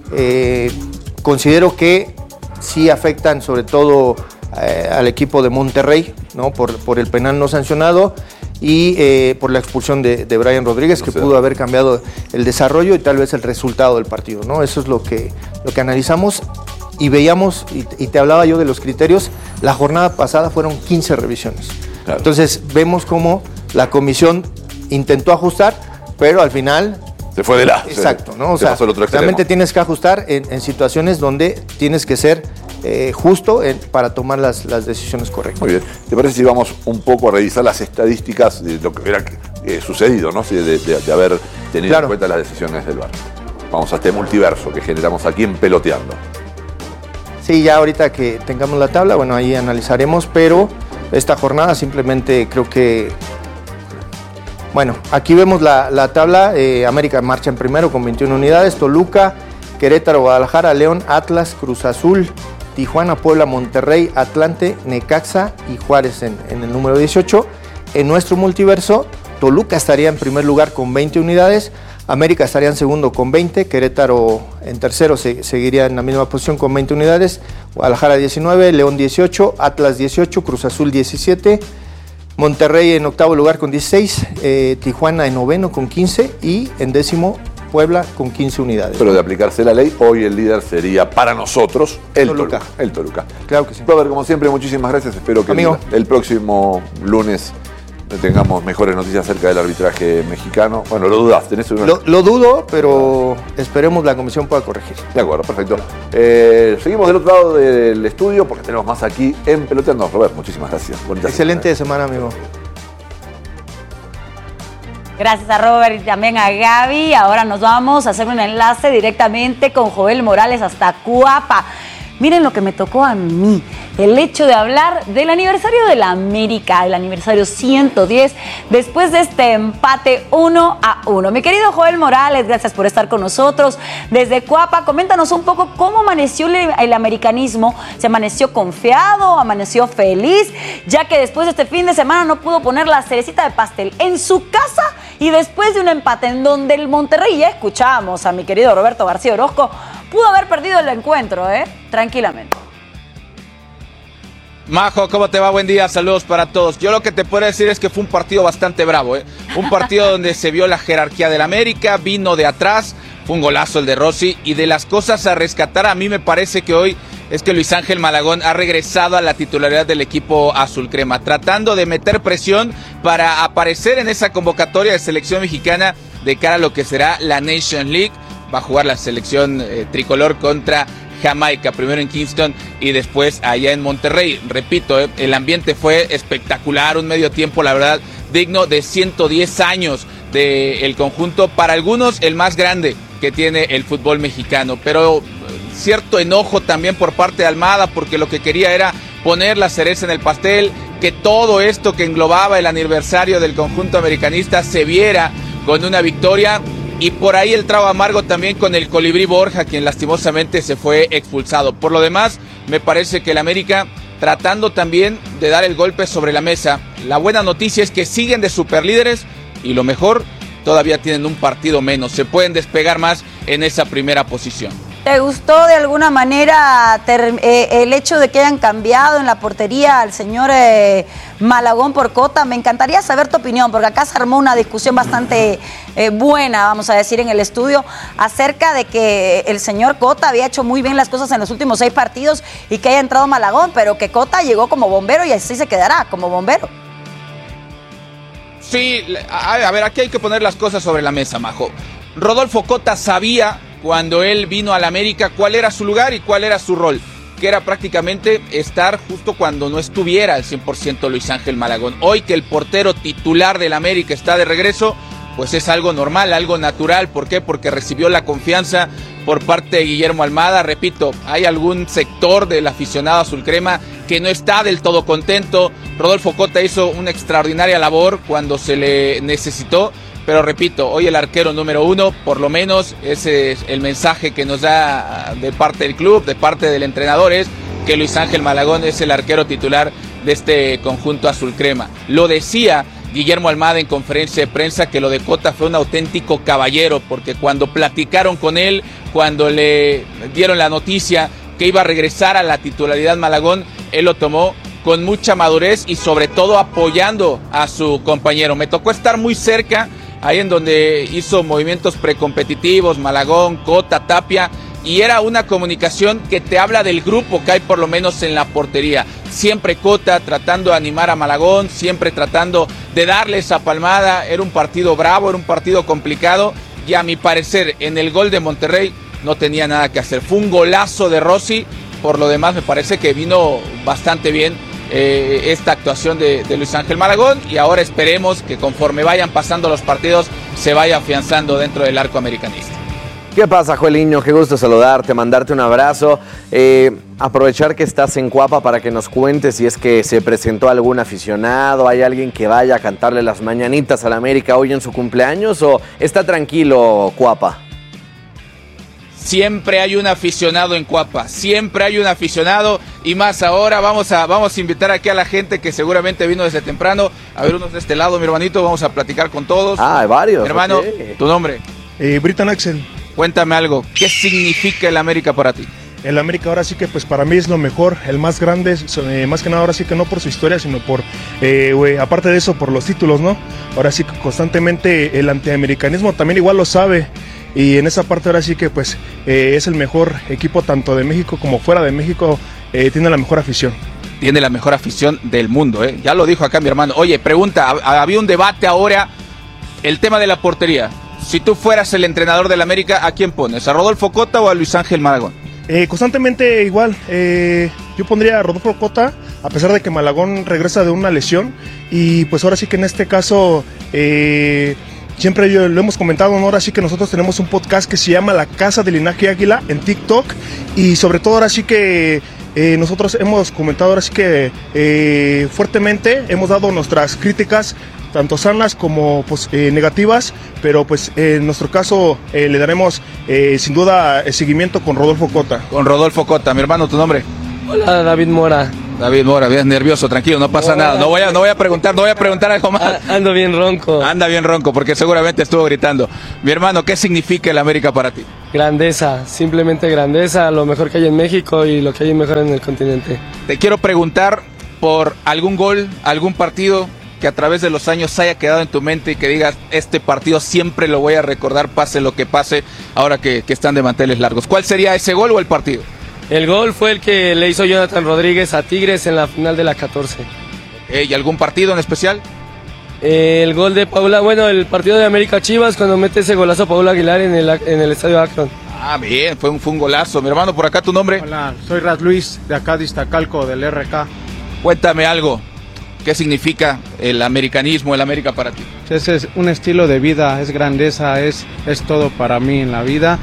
Considero que sí afectan sobre todo al equipo de Monterrey, ¿no? Por el penal no sancionado y por la expulsión de Brian Rodríguez, que pudo haber cambiado el desarrollo y tal vez el resultado del partido, ¿no? Eso es lo que analizamos y veíamos, y te hablaba yo de los criterios. La jornada pasada fueron 15 revisiones. Claro. Entonces vemos cómo la comisión intentó ajustar, pero al final se fue de lado. Exacto, ¿no? O sea, realmente tienes que ajustar en situaciones donde tienes que ser justo para tomar las decisiones correctas. Muy bien. ¿Te parece si vamos un poco a revisar las estadísticas de lo que hubiera sucedido, ¿no? De haber tenido en cuenta las decisiones del VAR? Vamos a este multiverso que generamos aquí en Peloteando. Sí, ya ahorita que tengamos la tabla, bueno, ahí analizaremos, pero esta jornada simplemente creo que... Bueno, aquí vemos la tabla. América marcha en primero con 21 unidades. Toluca, Querétaro, Guadalajara, León, Atlas, Cruz Azul, Tijuana, Puebla, Monterrey, Atlante, Necaxa y Juárez en el número 18. En nuestro multiverso, Toluca estaría en primer lugar con 20 unidades. América estaría en segundo con 20. Querétaro en tercero seguiría en la misma posición con 20 unidades. Guadalajara 19, León 18, Atlas 18, Cruz Azul 17. Monterrey en octavo lugar con 16, Tijuana en noveno con 15 y en décimo Puebla con 15 unidades. Pero de aplicarse la ley, hoy el líder sería para nosotros el Toluca. El Toluca. Claro que sí. Robert, como siempre, muchísimas gracias. Espero que el próximo lunes tengamos mejores noticias acerca del arbitraje mexicano. Bueno, lo dudas, tenés una... Lo dudo, pero esperemos la comisión pueda corregir. De acuerdo, perfecto. Seguimos del otro lado del estudio porque tenemos más aquí en Peloteando. Robert, muchísimas gracias. Excelente semana, amigo. Gracias a Robert y también a Gaby. Ahora nos vamos a hacer un enlace directamente con Joel Morales hasta Cuapa. Miren lo que me tocó a mí. el hecho de hablar del aniversario de la América, el aniversario 110, después de este empate 1-1. Mi querido Joel Morales, gracias por estar con nosotros. Desde Cuapa, coméntanos un poco cómo amaneció el americanismo. ¿Se amaneció confiado? ¿Amaneció feliz? Ya que después de este fin de semana no pudo poner la cerecita de pastel en su casa y después de un empate en donde el Monterrey, ya escuchábamos a mi querido Roberto García Orozco, pudo haber perdido el encuentro, tranquilamente. Majo, ¿cómo te va? Buen día, saludos para todos. Yo lo que te puedo decir es que fue un partido bastante bravo, Un partido donde se vio la jerarquía del América, vino de atrás, fue un golazo el de Rossi, y de las cosas a rescatar, a mí me parece que hoy es que Luis Ángel Malagón ha regresado a la titularidad del equipo azul crema, tratando de meter presión para aparecer en esa convocatoria de selección mexicana de cara a lo que será la Nation League. Va a jugar la selección tricolor contra Jamaica, primero en Kingston y después allá en Monterrey. Repito, el ambiente fue espectacular, un medio tiempo, la verdad, digno de 110 años del conjunto, para algunos el más grande que tiene el fútbol mexicano, pero cierto enojo también por parte de Almada, porque lo que quería era poner la cereza en el pastel, que todo esto que englobaba el aniversario del conjunto americanista se viera con una victoria. Y por ahí el trago amargo también con el Colibrí Borja, quien lastimosamente se fue expulsado. Por lo demás, me parece que el América tratando también de dar el golpe sobre la mesa. La buena noticia es que siguen de superlíderes y lo mejor, todavía tienen un partido menos. Se pueden despegar más en esa primera posición. ¿Te gustó de alguna manera el hecho de que hayan cambiado en la portería al señor Malagón por Cota? Me encantaría saber tu opinión, porque acá se armó una discusión bastante buena, vamos a decir, en el estudio, acerca de que el señor Cota había hecho muy bien las cosas en los últimos 6 partidos y que haya entrado Malagón, pero que Cota llegó como bombero y así se quedará, como bombero. Sí, a ver, aquí hay que poner las cosas sobre la mesa, Majo. Rodolfo Cota sabía, cuando él vino al América, cuál era su lugar y cuál era su rol, que era prácticamente estar justo cuando no estuviera al 100% Luis Ángel Malagón. Hoy que el portero titular del América está de regreso, pues es algo normal, algo natural. ¿Por qué? Porque recibió la confianza por parte de Guillermo Almada. Repito, hay algún sector del aficionado azul crema que no está del todo contento. Rodolfo Cota hizo una extraordinaria labor cuando se le necesitó. Pero repito, hoy el arquero número 1, por lo menos ese es el mensaje que nos da de parte del club, de parte del entrenador, es que Luis Ángel Malagón es el arquero titular de este conjunto azul crema. Lo decía Guillermo Almada en conferencia de prensa, que lo de Cota fue un auténtico caballero, porque cuando platicaron con él, cuando le dieron la noticia que iba a regresar a la titularidad Malagón, él lo tomó con mucha madurez y sobre todo apoyando a su compañero. Me tocó estar muy cerca, ahí en donde hizo movimientos precompetitivos, Malagón, Cota, Tapia, y era una comunicación que te habla del grupo que hay por lo menos en la portería. Siempre Cota tratando de animar a Malagón, siempre tratando de darle esa palmada. Era un partido bravo, era un partido complicado, y a mi parecer en el gol de Monterrey no tenía nada que hacer. Fue un golazo de Rossi. Por lo demás me parece que vino bastante bien esta actuación de Luis Ángel Malagón, y ahora esperemos que conforme vayan pasando los partidos se vaya afianzando dentro del arco americanista. ¿Qué pasa, Joeliño? Qué gusto saludarte, mandarte un abrazo. Aprovechar que estás en Cuapa para que nos cuentes si es que se presentó algún aficionado, hay alguien que vaya a cantarle las mañanitas al América hoy en su cumpleaños, o está tranquilo Cuapa. Siempre hay un aficionado en Cuapa, siempre hay un aficionado, y más ahora. Vamos a invitar aquí a la gente que seguramente vino desde temprano. A ver, unos de este lado, mi hermanito, vamos a platicar con todos. Ah, hay varios. Hermano, okay. ¿Tu nombre? Britan Axel. Cuéntame algo, ¿qué significa el América para ti? El América ahora sí que pues para mí es lo mejor, el más grande, más que nada ahora sí que no por su historia, sino por, aparte de eso, por los títulos, ¿no? Ahora sí que constantemente el antiamericanismo también igual lo sabe. Y en esa parte ahora sí que pues es el mejor equipo tanto de México como fuera de México, tiene la mejor afición. Tiene la mejor afición del mundo, ya lo dijo acá mi hermano. Oye, pregunta, había un debate ahora, el tema de la portería. Si tú fueras el entrenador del América, ¿a quién pones? ¿A Rodolfo Cota o a Luis Ángel Malagón? Constantemente igual, yo pondría a Rodolfo Cota, a pesar de que Malagón regresa de una lesión, y pues ahora sí que en este caso... siempre lo hemos comentado, ¿no? Ahora sí que nosotros tenemos un podcast que se llama La Casa del Linaje Águila en TikTok, y sobre todo ahora sí que nosotros hemos comentado ahora sí que fuertemente, hemos dado nuestras críticas, tanto sanas como pues, negativas, pero pues en nuestro caso le daremos sin duda seguimiento con Rodolfo Cota. Con Rodolfo Cota, mi hermano, ¿tu nombre? Hola, David Mora. David Mora, bien nervioso, tranquilo, no pasa nada. No voy a preguntar algo más. Ando bien ronco. Anda bien ronco, porque seguramente estuvo gritando. Mi hermano, ¿qué significa el América para ti? Grandeza, simplemente grandeza, lo mejor que hay en México y lo que hay mejor en el continente. Te quiero preguntar por algún gol, algún partido que a través de los años haya quedado en tu mente y que digas, este partido siempre lo voy a recordar, pase lo que pase, ahora que están de manteles largos. ¿Cuál sería ese gol o el partido? El gol fue el que le hizo Jonathan Rodríguez a Tigres en la final de la 14. ¿Y algún partido en especial? El gol de Paula, bueno, el partido de América Chivas, cuando mete ese golazo Paula Aguilar en el estadio Akron. Ah, bien, fue un golazo. Mi hermano, por acá, ¿tu nombre? Hola, soy Raz Luis, de acá de Iztacalco, del RK. Cuéntame algo. ¿Qué significa el americanismo, el América para ti? Ese es un estilo de vida, es grandeza, es todo para mí en la vida.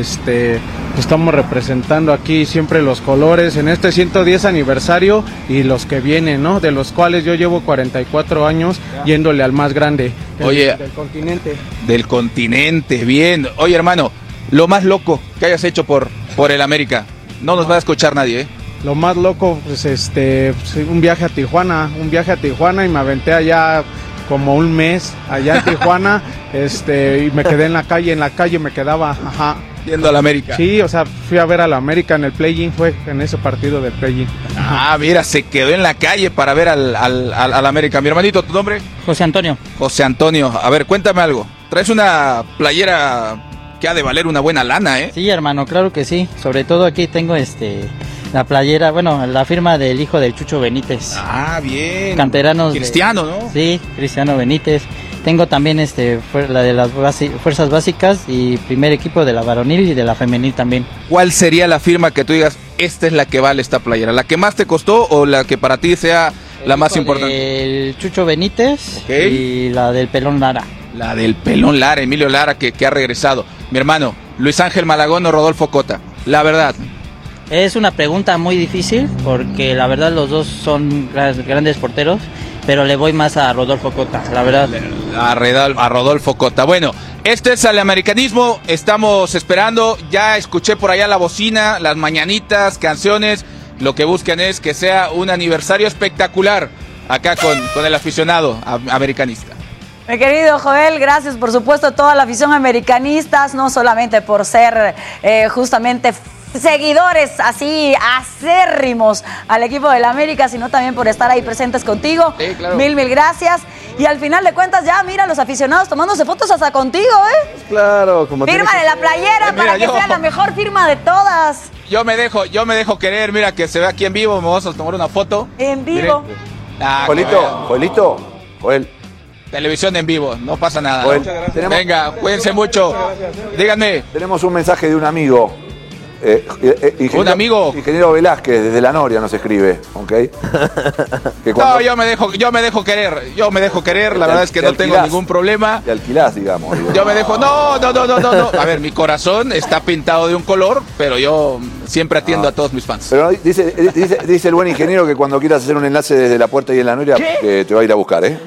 Estamos representando aquí siempre los colores en este 110 aniversario y los que vienen, ¿no? De los cuales yo llevo 44 años yéndole al más grande. Oye, del continente. Del continente, bien. Oye, hermano, lo más loco que hayas hecho por el América. No nos va a escuchar nadie, ¿eh? Lo más loco, pues un viaje a Tijuana y me aventé allá como un mes allá en Tijuana, y me quedé en la calle me quedaba, ajá. Yendo a la América. Sí, o sea, fui a ver a la América en el play-in, fue en ese partido del play-in. Ah, mira, se quedó en la calle para ver al América. Mi hermanito, ¿tu nombre? José Antonio. José Antonio, a ver, cuéntame algo. Traes una playera que ha de valer una buena lana, ¿eh? Sí, hermano, claro que sí. Sobre todo aquí tengo la playera, bueno, la firma del hijo del Chucho Benítez. Ah, bien. Canteranos. Cristiano, ¿no? Sí, Cristiano Benítez. Tengo también la de las fuerzas básicas y primer equipo de la varonil y de la femenil también. ¿Cuál sería la firma que tú digas, esta es la que vale esta playera? ¿La que más te costó o la que para ti sea la más importante? El Chucho Benítez, okay, y la del Pelón Lara. La del Pelón Lara, Emilio Lara, que ha regresado. Mi hermano, Luis Ángel Malagón o Rodolfo Cota. La verdad. Es una pregunta muy difícil porque la verdad los dos son grandes porteros, pero le voy más a Rodolfo Cota, la verdad. A Rodolfo Cota. Bueno, este es el americanismo, estamos esperando, ya escuché por allá la bocina, las mañanitas, canciones, lo que buscan es que sea un aniversario espectacular acá con el aficionado americanista. Mi querido Joel, gracias por supuesto a toda la afición americanistas, no solamente por ser justamente seguidores así acérrimos al equipo del América, sino también por estar ahí presentes contigo. Sí, claro. Mil gracias. Y al final de cuentas ya, mira, los aficionados tomándose fotos hasta contigo, ¿eh? Claro, como fírmale la playera para que sea la mejor firma de todas. Yo me dejo querer, mira que se ve aquí en vivo, me vamos a tomar una foto. En vivo. Joel. Televisión en vivo, no pasa nada. Joel, venga, cuídense mucho. Díganme. Tenemos un mensaje de un amigo. ¿Un amigo? Ingeniero Velázquez, desde La Noria nos escribe, ¿ok? No, yo me dejo querer, la verdad es que no tengo ningún problema. Te alquilás, digamos. Yo me dejo, no. A ver, mi corazón está pintado de un color, pero yo siempre atiendo a todos mis fans. Pero dice el buen ingeniero que cuando quieras hacer un enlace desde la puerta y en La Noria, te va a ir a buscar, ¿eh?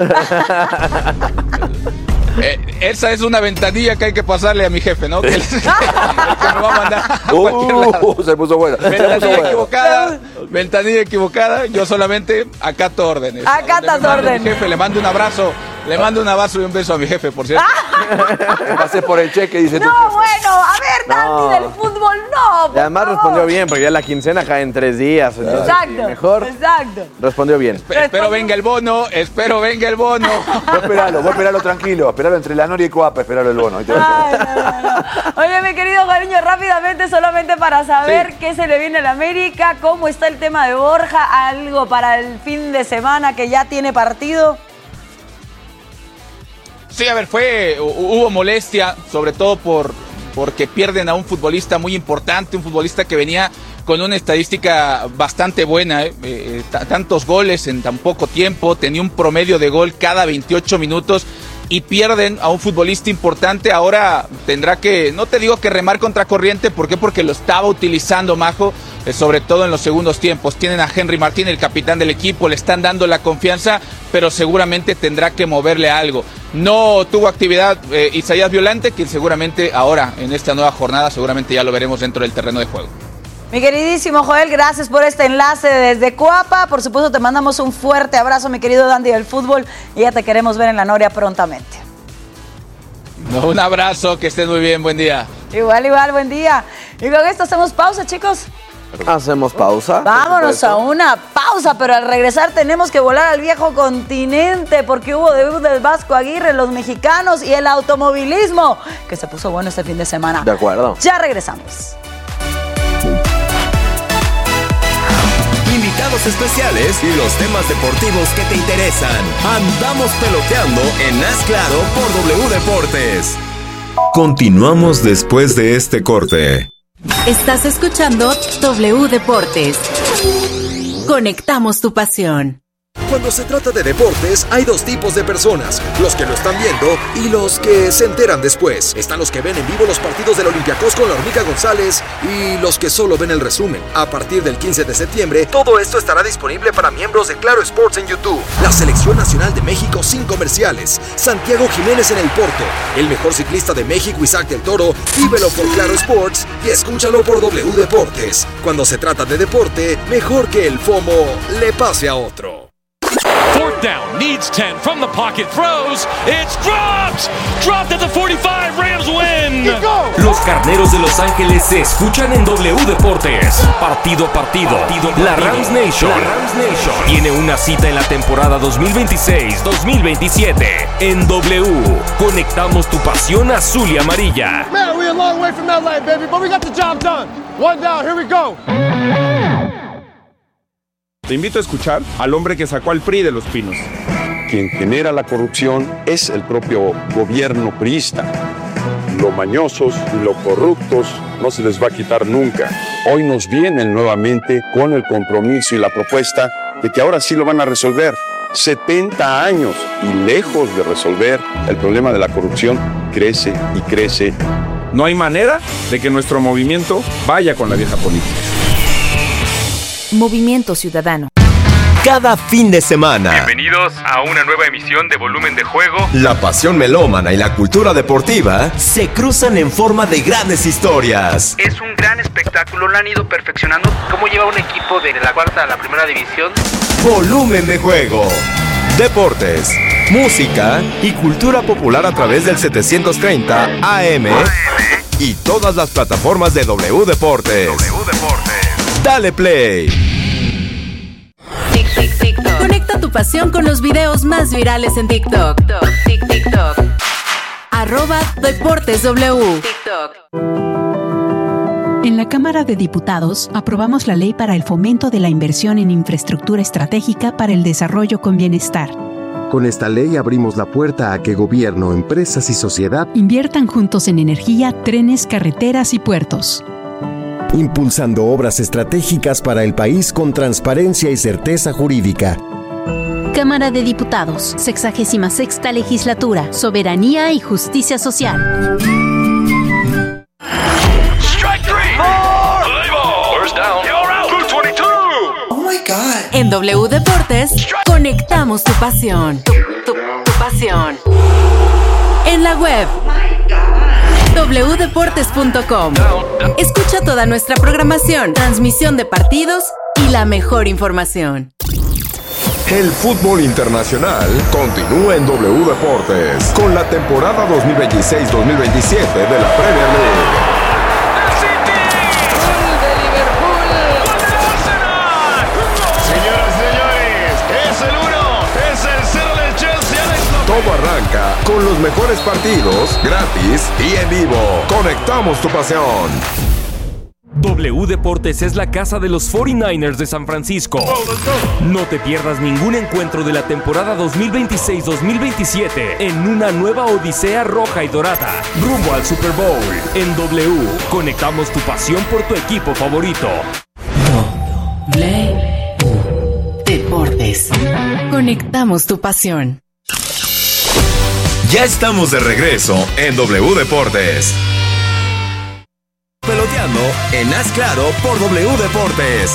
Esa es una ventanilla que hay que pasarle a mi jefe, ¿no? Que el que me va a mandar a cualquier lado. Se puso bueno. Ventanilla equivocada. Yo solamente acato órdenes. Acatas órdenes. Mi jefe, le mando un abrazo y un beso a mi jefe, por cierto. Pasé por el cheque y dice no, bueno, a ver, Dani, del fútbol no. Y además respondió bien, porque ya la quincena cae en 3 días. Entonces, exacto. Respondió bien. Espero venga el bono. Vos esperalo tranquilo. Esperalo entre La Noria y Coapa, esperalo el bono. Oye, mi querido Cariño, rápidamente, solamente para saber qué se le viene a la América, cómo está el tema de Borja, algo para el fin de semana que ya tiene partido. Sí, a ver, hubo molestia, sobre todo porque pierden a un futbolista muy importante, un futbolista que venía con una estadística bastante buena, tantos goles en tan poco tiempo, tenía un promedio de gol cada 28 minutos y pierden a un futbolista importante, ahora tendrá que, no te digo que remar contra corriente, ¿por qué? Porque lo estaba utilizando, Majo, sobre todo en los segundos tiempos. Tienen a Henry Martín, el capitán del equipo, le están dando la confianza, pero seguramente tendrá que moverle algo. No tuvo actividad Isaías Violante, quien seguramente ahora, en esta nueva jornada, seguramente ya lo veremos dentro del terreno de juego. Mi queridísimo Joel, gracias por este enlace desde Coapa. Por supuesto, te mandamos un fuerte abrazo, mi querido Dandy del fútbol, y ya te queremos ver en la Noria prontamente. Un abrazo, que estés muy bien, buen día. Igual, buen día. Y con esto hacemos pausa, chicos. ¿Hacemos pausa? Vámonos a una pausa, pero al regresar tenemos que volar al viejo continente porque hubo debut del Vasco Aguirre, los mexicanos y el automovilismo, que se puso bueno este fin de semana. De acuerdo. Ya regresamos. Invitados especiales y los temas deportivos que te interesan. Andamos peloteando en Haz Claro por W Deportes. Continuamos después de este corte. Estás escuchando W Deportes. Conectamos tu pasión. Cuando se trata de deportes, hay dos tipos de personas, los que lo están viendo y los que se enteran después. Están los que ven en vivo los partidos del Olympiacos con la Hormiga González y los que solo ven el resumen. A partir del 15 de septiembre, todo esto estará disponible para miembros de Claro Sports en YouTube. La Selección Nacional de México sin comerciales. Santiago Jiménez en el Porto. El mejor ciclista de México, Isaac del Toro. Vívelo por Claro Sports y escúchalo por W Deportes. Cuando se trata de deporte, mejor que el FOMO le pase a otro. Fourth down, needs 10 from the pocket, throws, it's dropped at the 45, Rams win. Los Carneros de Los Ángeles se escuchan en W Deportes. Partido a partido. La Rams Nation tiene una cita en la temporada 2026-2027. En W, conectamos tu pasión azul y amarilla. Man, we're a long way from LA, baby, but we got the job done. One down, here we go. Te invito a escuchar al hombre que sacó al PRI de Los Pinos. Quien genera la corrupción es el propio gobierno priista. Lo mañosos y lo corruptos no se les va a quitar nunca. Hoy nos vienen nuevamente con el compromiso y la propuesta de que ahora sí lo van a resolver. 70 años y lejos de resolver el problema de la corrupción, crece y crece. No hay manera de que nuestro movimiento vaya con la vieja política. Movimiento Ciudadano. Cada fin de semana. Bienvenidos a una nueva emisión de Volumen de Juego. La pasión melómana y la cultura deportiva se cruzan en forma de grandes historias. Es un gran espectáculo, lo han ido perfeccionando. ¿Cómo lleva un equipo de la cuarta a la primera división? Volumen de Juego. Deportes, música y cultura popular a través del 730 AM y todas las plataformas de W Deportes. Dale play. Conecta tu pasión con los videos más virales en TikTok. @DeportesW. En la Cámara de Diputados aprobamos la ley para el fomento de la inversión en infraestructura estratégica para el desarrollo con bienestar. Con esta ley abrimos la puerta a que gobierno, empresas y sociedad inviertan juntos en energía, trenes, carreteras y puertos. Impulsando obras estratégicas para el país con transparencia y certeza jurídica. Cámara de Diputados, 66ª Legislatura, Soberanía y Justicia Social. En W Deportes, conectamos tu pasión. Tu pasión. En la web. wdeportes.com. Escucha toda nuestra programación, transmisión de partidos y la mejor información. El fútbol internacional continúa en W Deportes con la temporada 2026-2027 de la Premier League. Todo arranca con los mejores partidos, gratis y en vivo. Conectamos tu pasión. W Deportes es la casa de los 49ers de San Francisco. No te pierdas ningún encuentro de la temporada 2026-2027 en una nueva odisea roja y dorada, rumbo al Super Bowl. En W, conectamos tu pasión por tu equipo favorito. W Deportes. Conectamos tu pasión. Ya estamos de regreso en W Deportes. Peloteando en Haz Claro por W Deportes.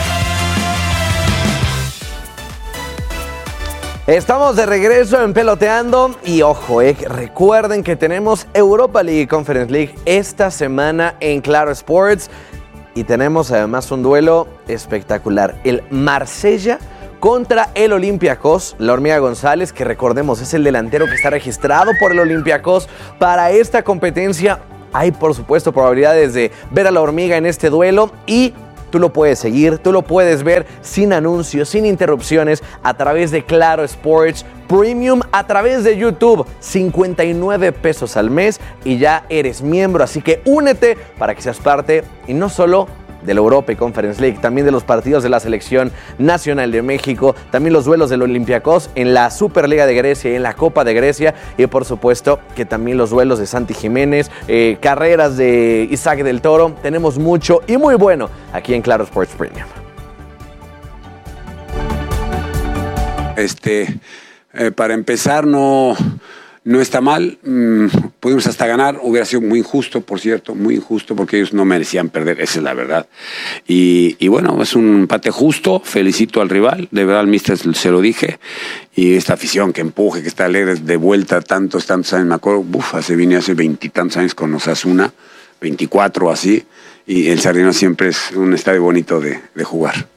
Estamos de regreso en Peloteando y ojo, recuerden que tenemos Europa League y Conference League esta semana en Claro Sports y tenemos además un duelo espectacular, el Marsella contra el Olympiacos. La Hormiga González, que recordemos es el delantero que está registrado por el Olympiacos para esta competencia. Hay por supuesto probabilidades de ver a la Hormiga en este duelo y tú lo puedes seguir, tú lo puedes ver sin anuncios, sin interrupciones, a través de Claro Sports Premium, a través de YouTube, 59 pesos al mes y ya eres miembro, así que únete para que seas parte y no solo de la Europa y Conference League, también de los partidos de la Selección Nacional de México, también los duelos del Olympiacos en la Superliga de Grecia y en la Copa de Grecia y por supuesto que también los duelos de Santi Jiménez, carreras de Isaac del Toro. Tenemos mucho y muy bueno aquí en Claro Sports Premium. Para empezar, no está mal, pudimos hasta ganar, hubiera sido muy injusto, por cierto, muy injusto porque ellos no merecían perder, esa es la verdad. Y bueno, es un empate justo, felicito al rival, de verdad al míster se lo dije, y esta afición que empuje, que está alegre de vuelta tantos años, me acuerdo, vine hace 20 y tantos años con Osasuna, 24 así, y el Sardinero siempre es un estadio bonito de jugar.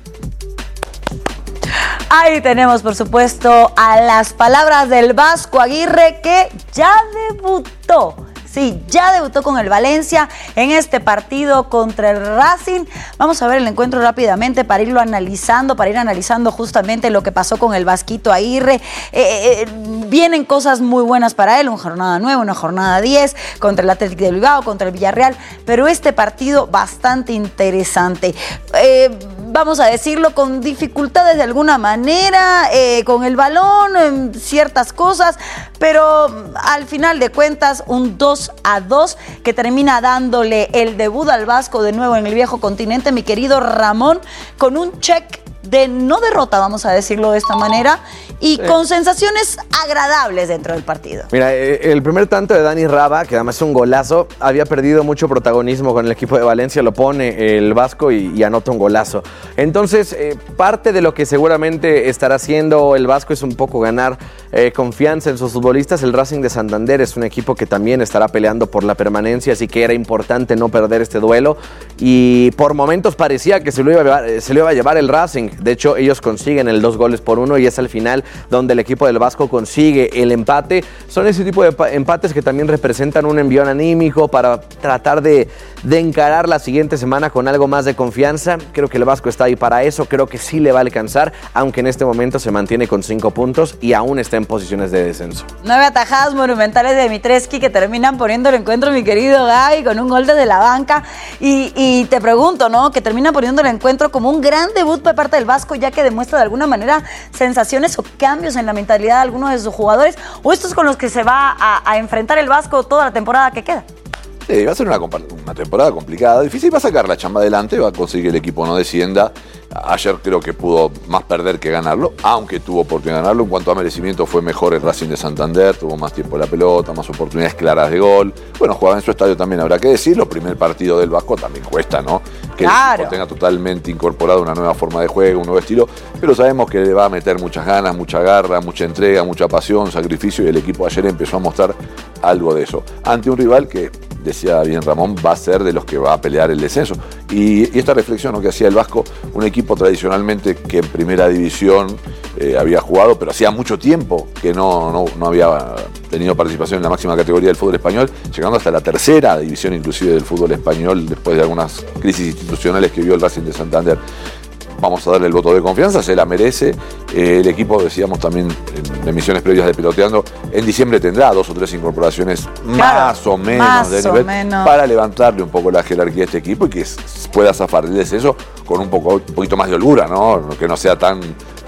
Ahí tenemos, por supuesto, a las palabras del Vasco Aguirre, que ya debutó. Sí, ya debutó con el Valencia en este partido contra el Racing. Vamos a ver el encuentro rápidamente para ir analizando justamente lo que pasó con el Vasquito Aguirre. Vienen cosas muy buenas para él, una jornada 9, una jornada 10, contra el Athletic de Bilbao, contra el Villarreal, pero este partido bastante interesante. Vamos a decirlo, con dificultades de alguna manera, con el balón, ciertas cosas, pero al final de cuentas un 2-2 que termina dándole el debut al Vasco de nuevo en el viejo continente, mi querido Ramón, con un check de no derrota, vamos a decirlo de esta manera, y con sensaciones agradables dentro del partido. Mira, el primer tanto de Dani Raba, que además es un golazo, había perdido mucho protagonismo con el equipo de Valencia, lo pone el Vasco y anota un golazo. Entonces, parte de lo que seguramente estará haciendo el Vasco es un poco ganar confianza en sus futbolistas. El Racing de Santander es un equipo que también estará peleando por la permanencia, así que era importante no perder este duelo, y por momentos parecía que se lo iba a llevar el Racing. De hecho, ellos consiguen el 2-1 y es al final donde el equipo del Vasco consigue el empate. Son ese tipo de empates que también representan un envión anímico para tratar de encarar la siguiente semana con algo más de confianza. Creo que el Vasco está ahí para eso, creo que sí le va a alcanzar, aunque en este momento se mantiene con 5 puntos y aún está en posiciones de descenso. 9 atajadas monumentales de Dimitrescu que terminan poniendo el encuentro, mi querido Gaby, con un gol desde la banca. Y te pregunto, ¿no? Que termina poniendo el encuentro como un gran debut por parte del Vasco, ya que demuestra de alguna manera sensaciones o cambios en la mentalidad de algunos de sus jugadores, o estos con los que se va a enfrentar el Vasco toda la temporada que queda. Sí, va a ser una temporada complicada, difícil, va a sacar la chamba adelante, va a conseguir que el equipo no descienda. Ayer creo que pudo más perder que ganarlo, aunque tuvo oportunidad de ganarlo. En cuanto a merecimiento fue mejor el Racing de Santander, tuvo más tiempo en la pelota, más oportunidades claras de gol. Bueno, jugaba en su estadio también, habrá que decirlo. Primer partido del Vasco también cuesta, ¿no? Que claro, el equipo tenga totalmente incorporado una nueva forma de juego, un nuevo estilo, pero sabemos que le va a meter muchas ganas, mucha garra, mucha entrega, mucha pasión, sacrificio, y el equipo ayer empezó a mostrar algo de eso ante un rival que, decía bien Ramón, va a ser de los que va a pelear el descenso. Y esta reflexión, ¿no?, que hacía el Vasco, un equipo tradicionalmente que en primera división había jugado, pero hacía mucho tiempo que no había tenido participación en la máxima categoría del fútbol español, llegando hasta la tercera división inclusive del fútbol español, después de algunas crisis institucionales que vio el Racing de Santander. Vamos a darle el voto de confianza, se la merece. El equipo, decíamos también en emisiones previas de Peloteando, en diciembre tendrá 2 o 3 incorporaciones más o menos de nivel para levantarle un poco la jerarquía a este equipo y que pueda zafar el descenso con un poquito más de holgura, ¿no? Que no sea tan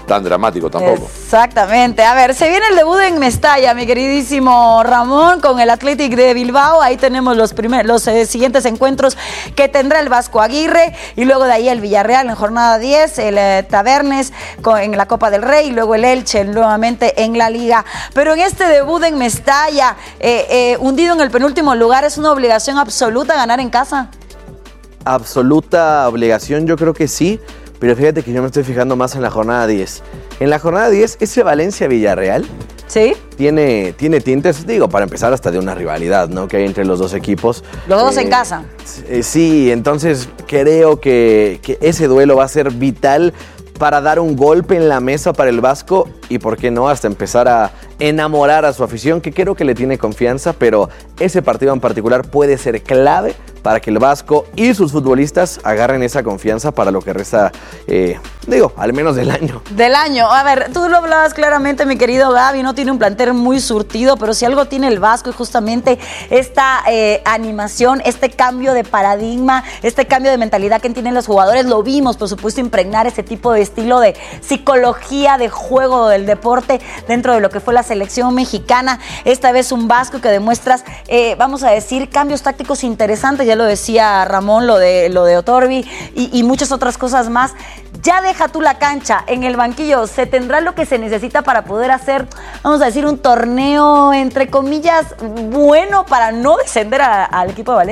tan dramático tampoco. Exactamente. A ver, se viene el debut en Mestalla, mi queridísimo Ramón, con el Athletic de Bilbao. Ahí tenemos los siguientes encuentros que tendrá el Vasco Aguirre, y luego de ahí el Villarreal en jornada 10, el Tabernes en la Copa del Rey, y luego el Elche nuevamente en la Liga. Pero en este debut en Mestalla, hundido en el penúltimo lugar, ¿es una obligación absoluta ganar en casa? Absoluta obligación, yo creo que sí, pero fíjate que yo me estoy fijando más en la jornada 10. En la jornada 10, ese Valencia-Villarreal ¿sí? Tiene tintes, digo, para empezar hasta de una rivalidad, ¿no? Que hay entre los dos equipos. Los dos en casa. Sí, entonces creo que ese duelo va a ser vital para dar un golpe en la mesa para el Vasco y, ¿por qué no?, hasta empezar a enamorar a su afición, que creo que le tiene confianza, pero ese partido en particular puede ser clave para que el Vasco y sus futbolistas agarren esa confianza para lo que resta, al menos del año. Del año. A ver, tú lo hablabas claramente, mi querido Gaby, no tiene un plantel muy surtido, pero si algo tiene el Vasco es justamente esta animación, este cambio de paradigma, este cambio de mentalidad que tienen los jugadores. Lo vimos, por supuesto, impregnar ese tipo de estilo de psicología, de juego del deporte dentro de lo que fue la selección mexicana. Esta vez un Vasco que demuestras, vamos a decir, cambios tácticos interesantes. Ya lo decía Ramón, lo de Otorbi y muchas otras cosas más. Ya deja tú la cancha, en el banquillo se tendrá lo que se necesita para poder hacer, vamos a decir, un torneo entre comillas bueno para no descender al equipo de Valencia.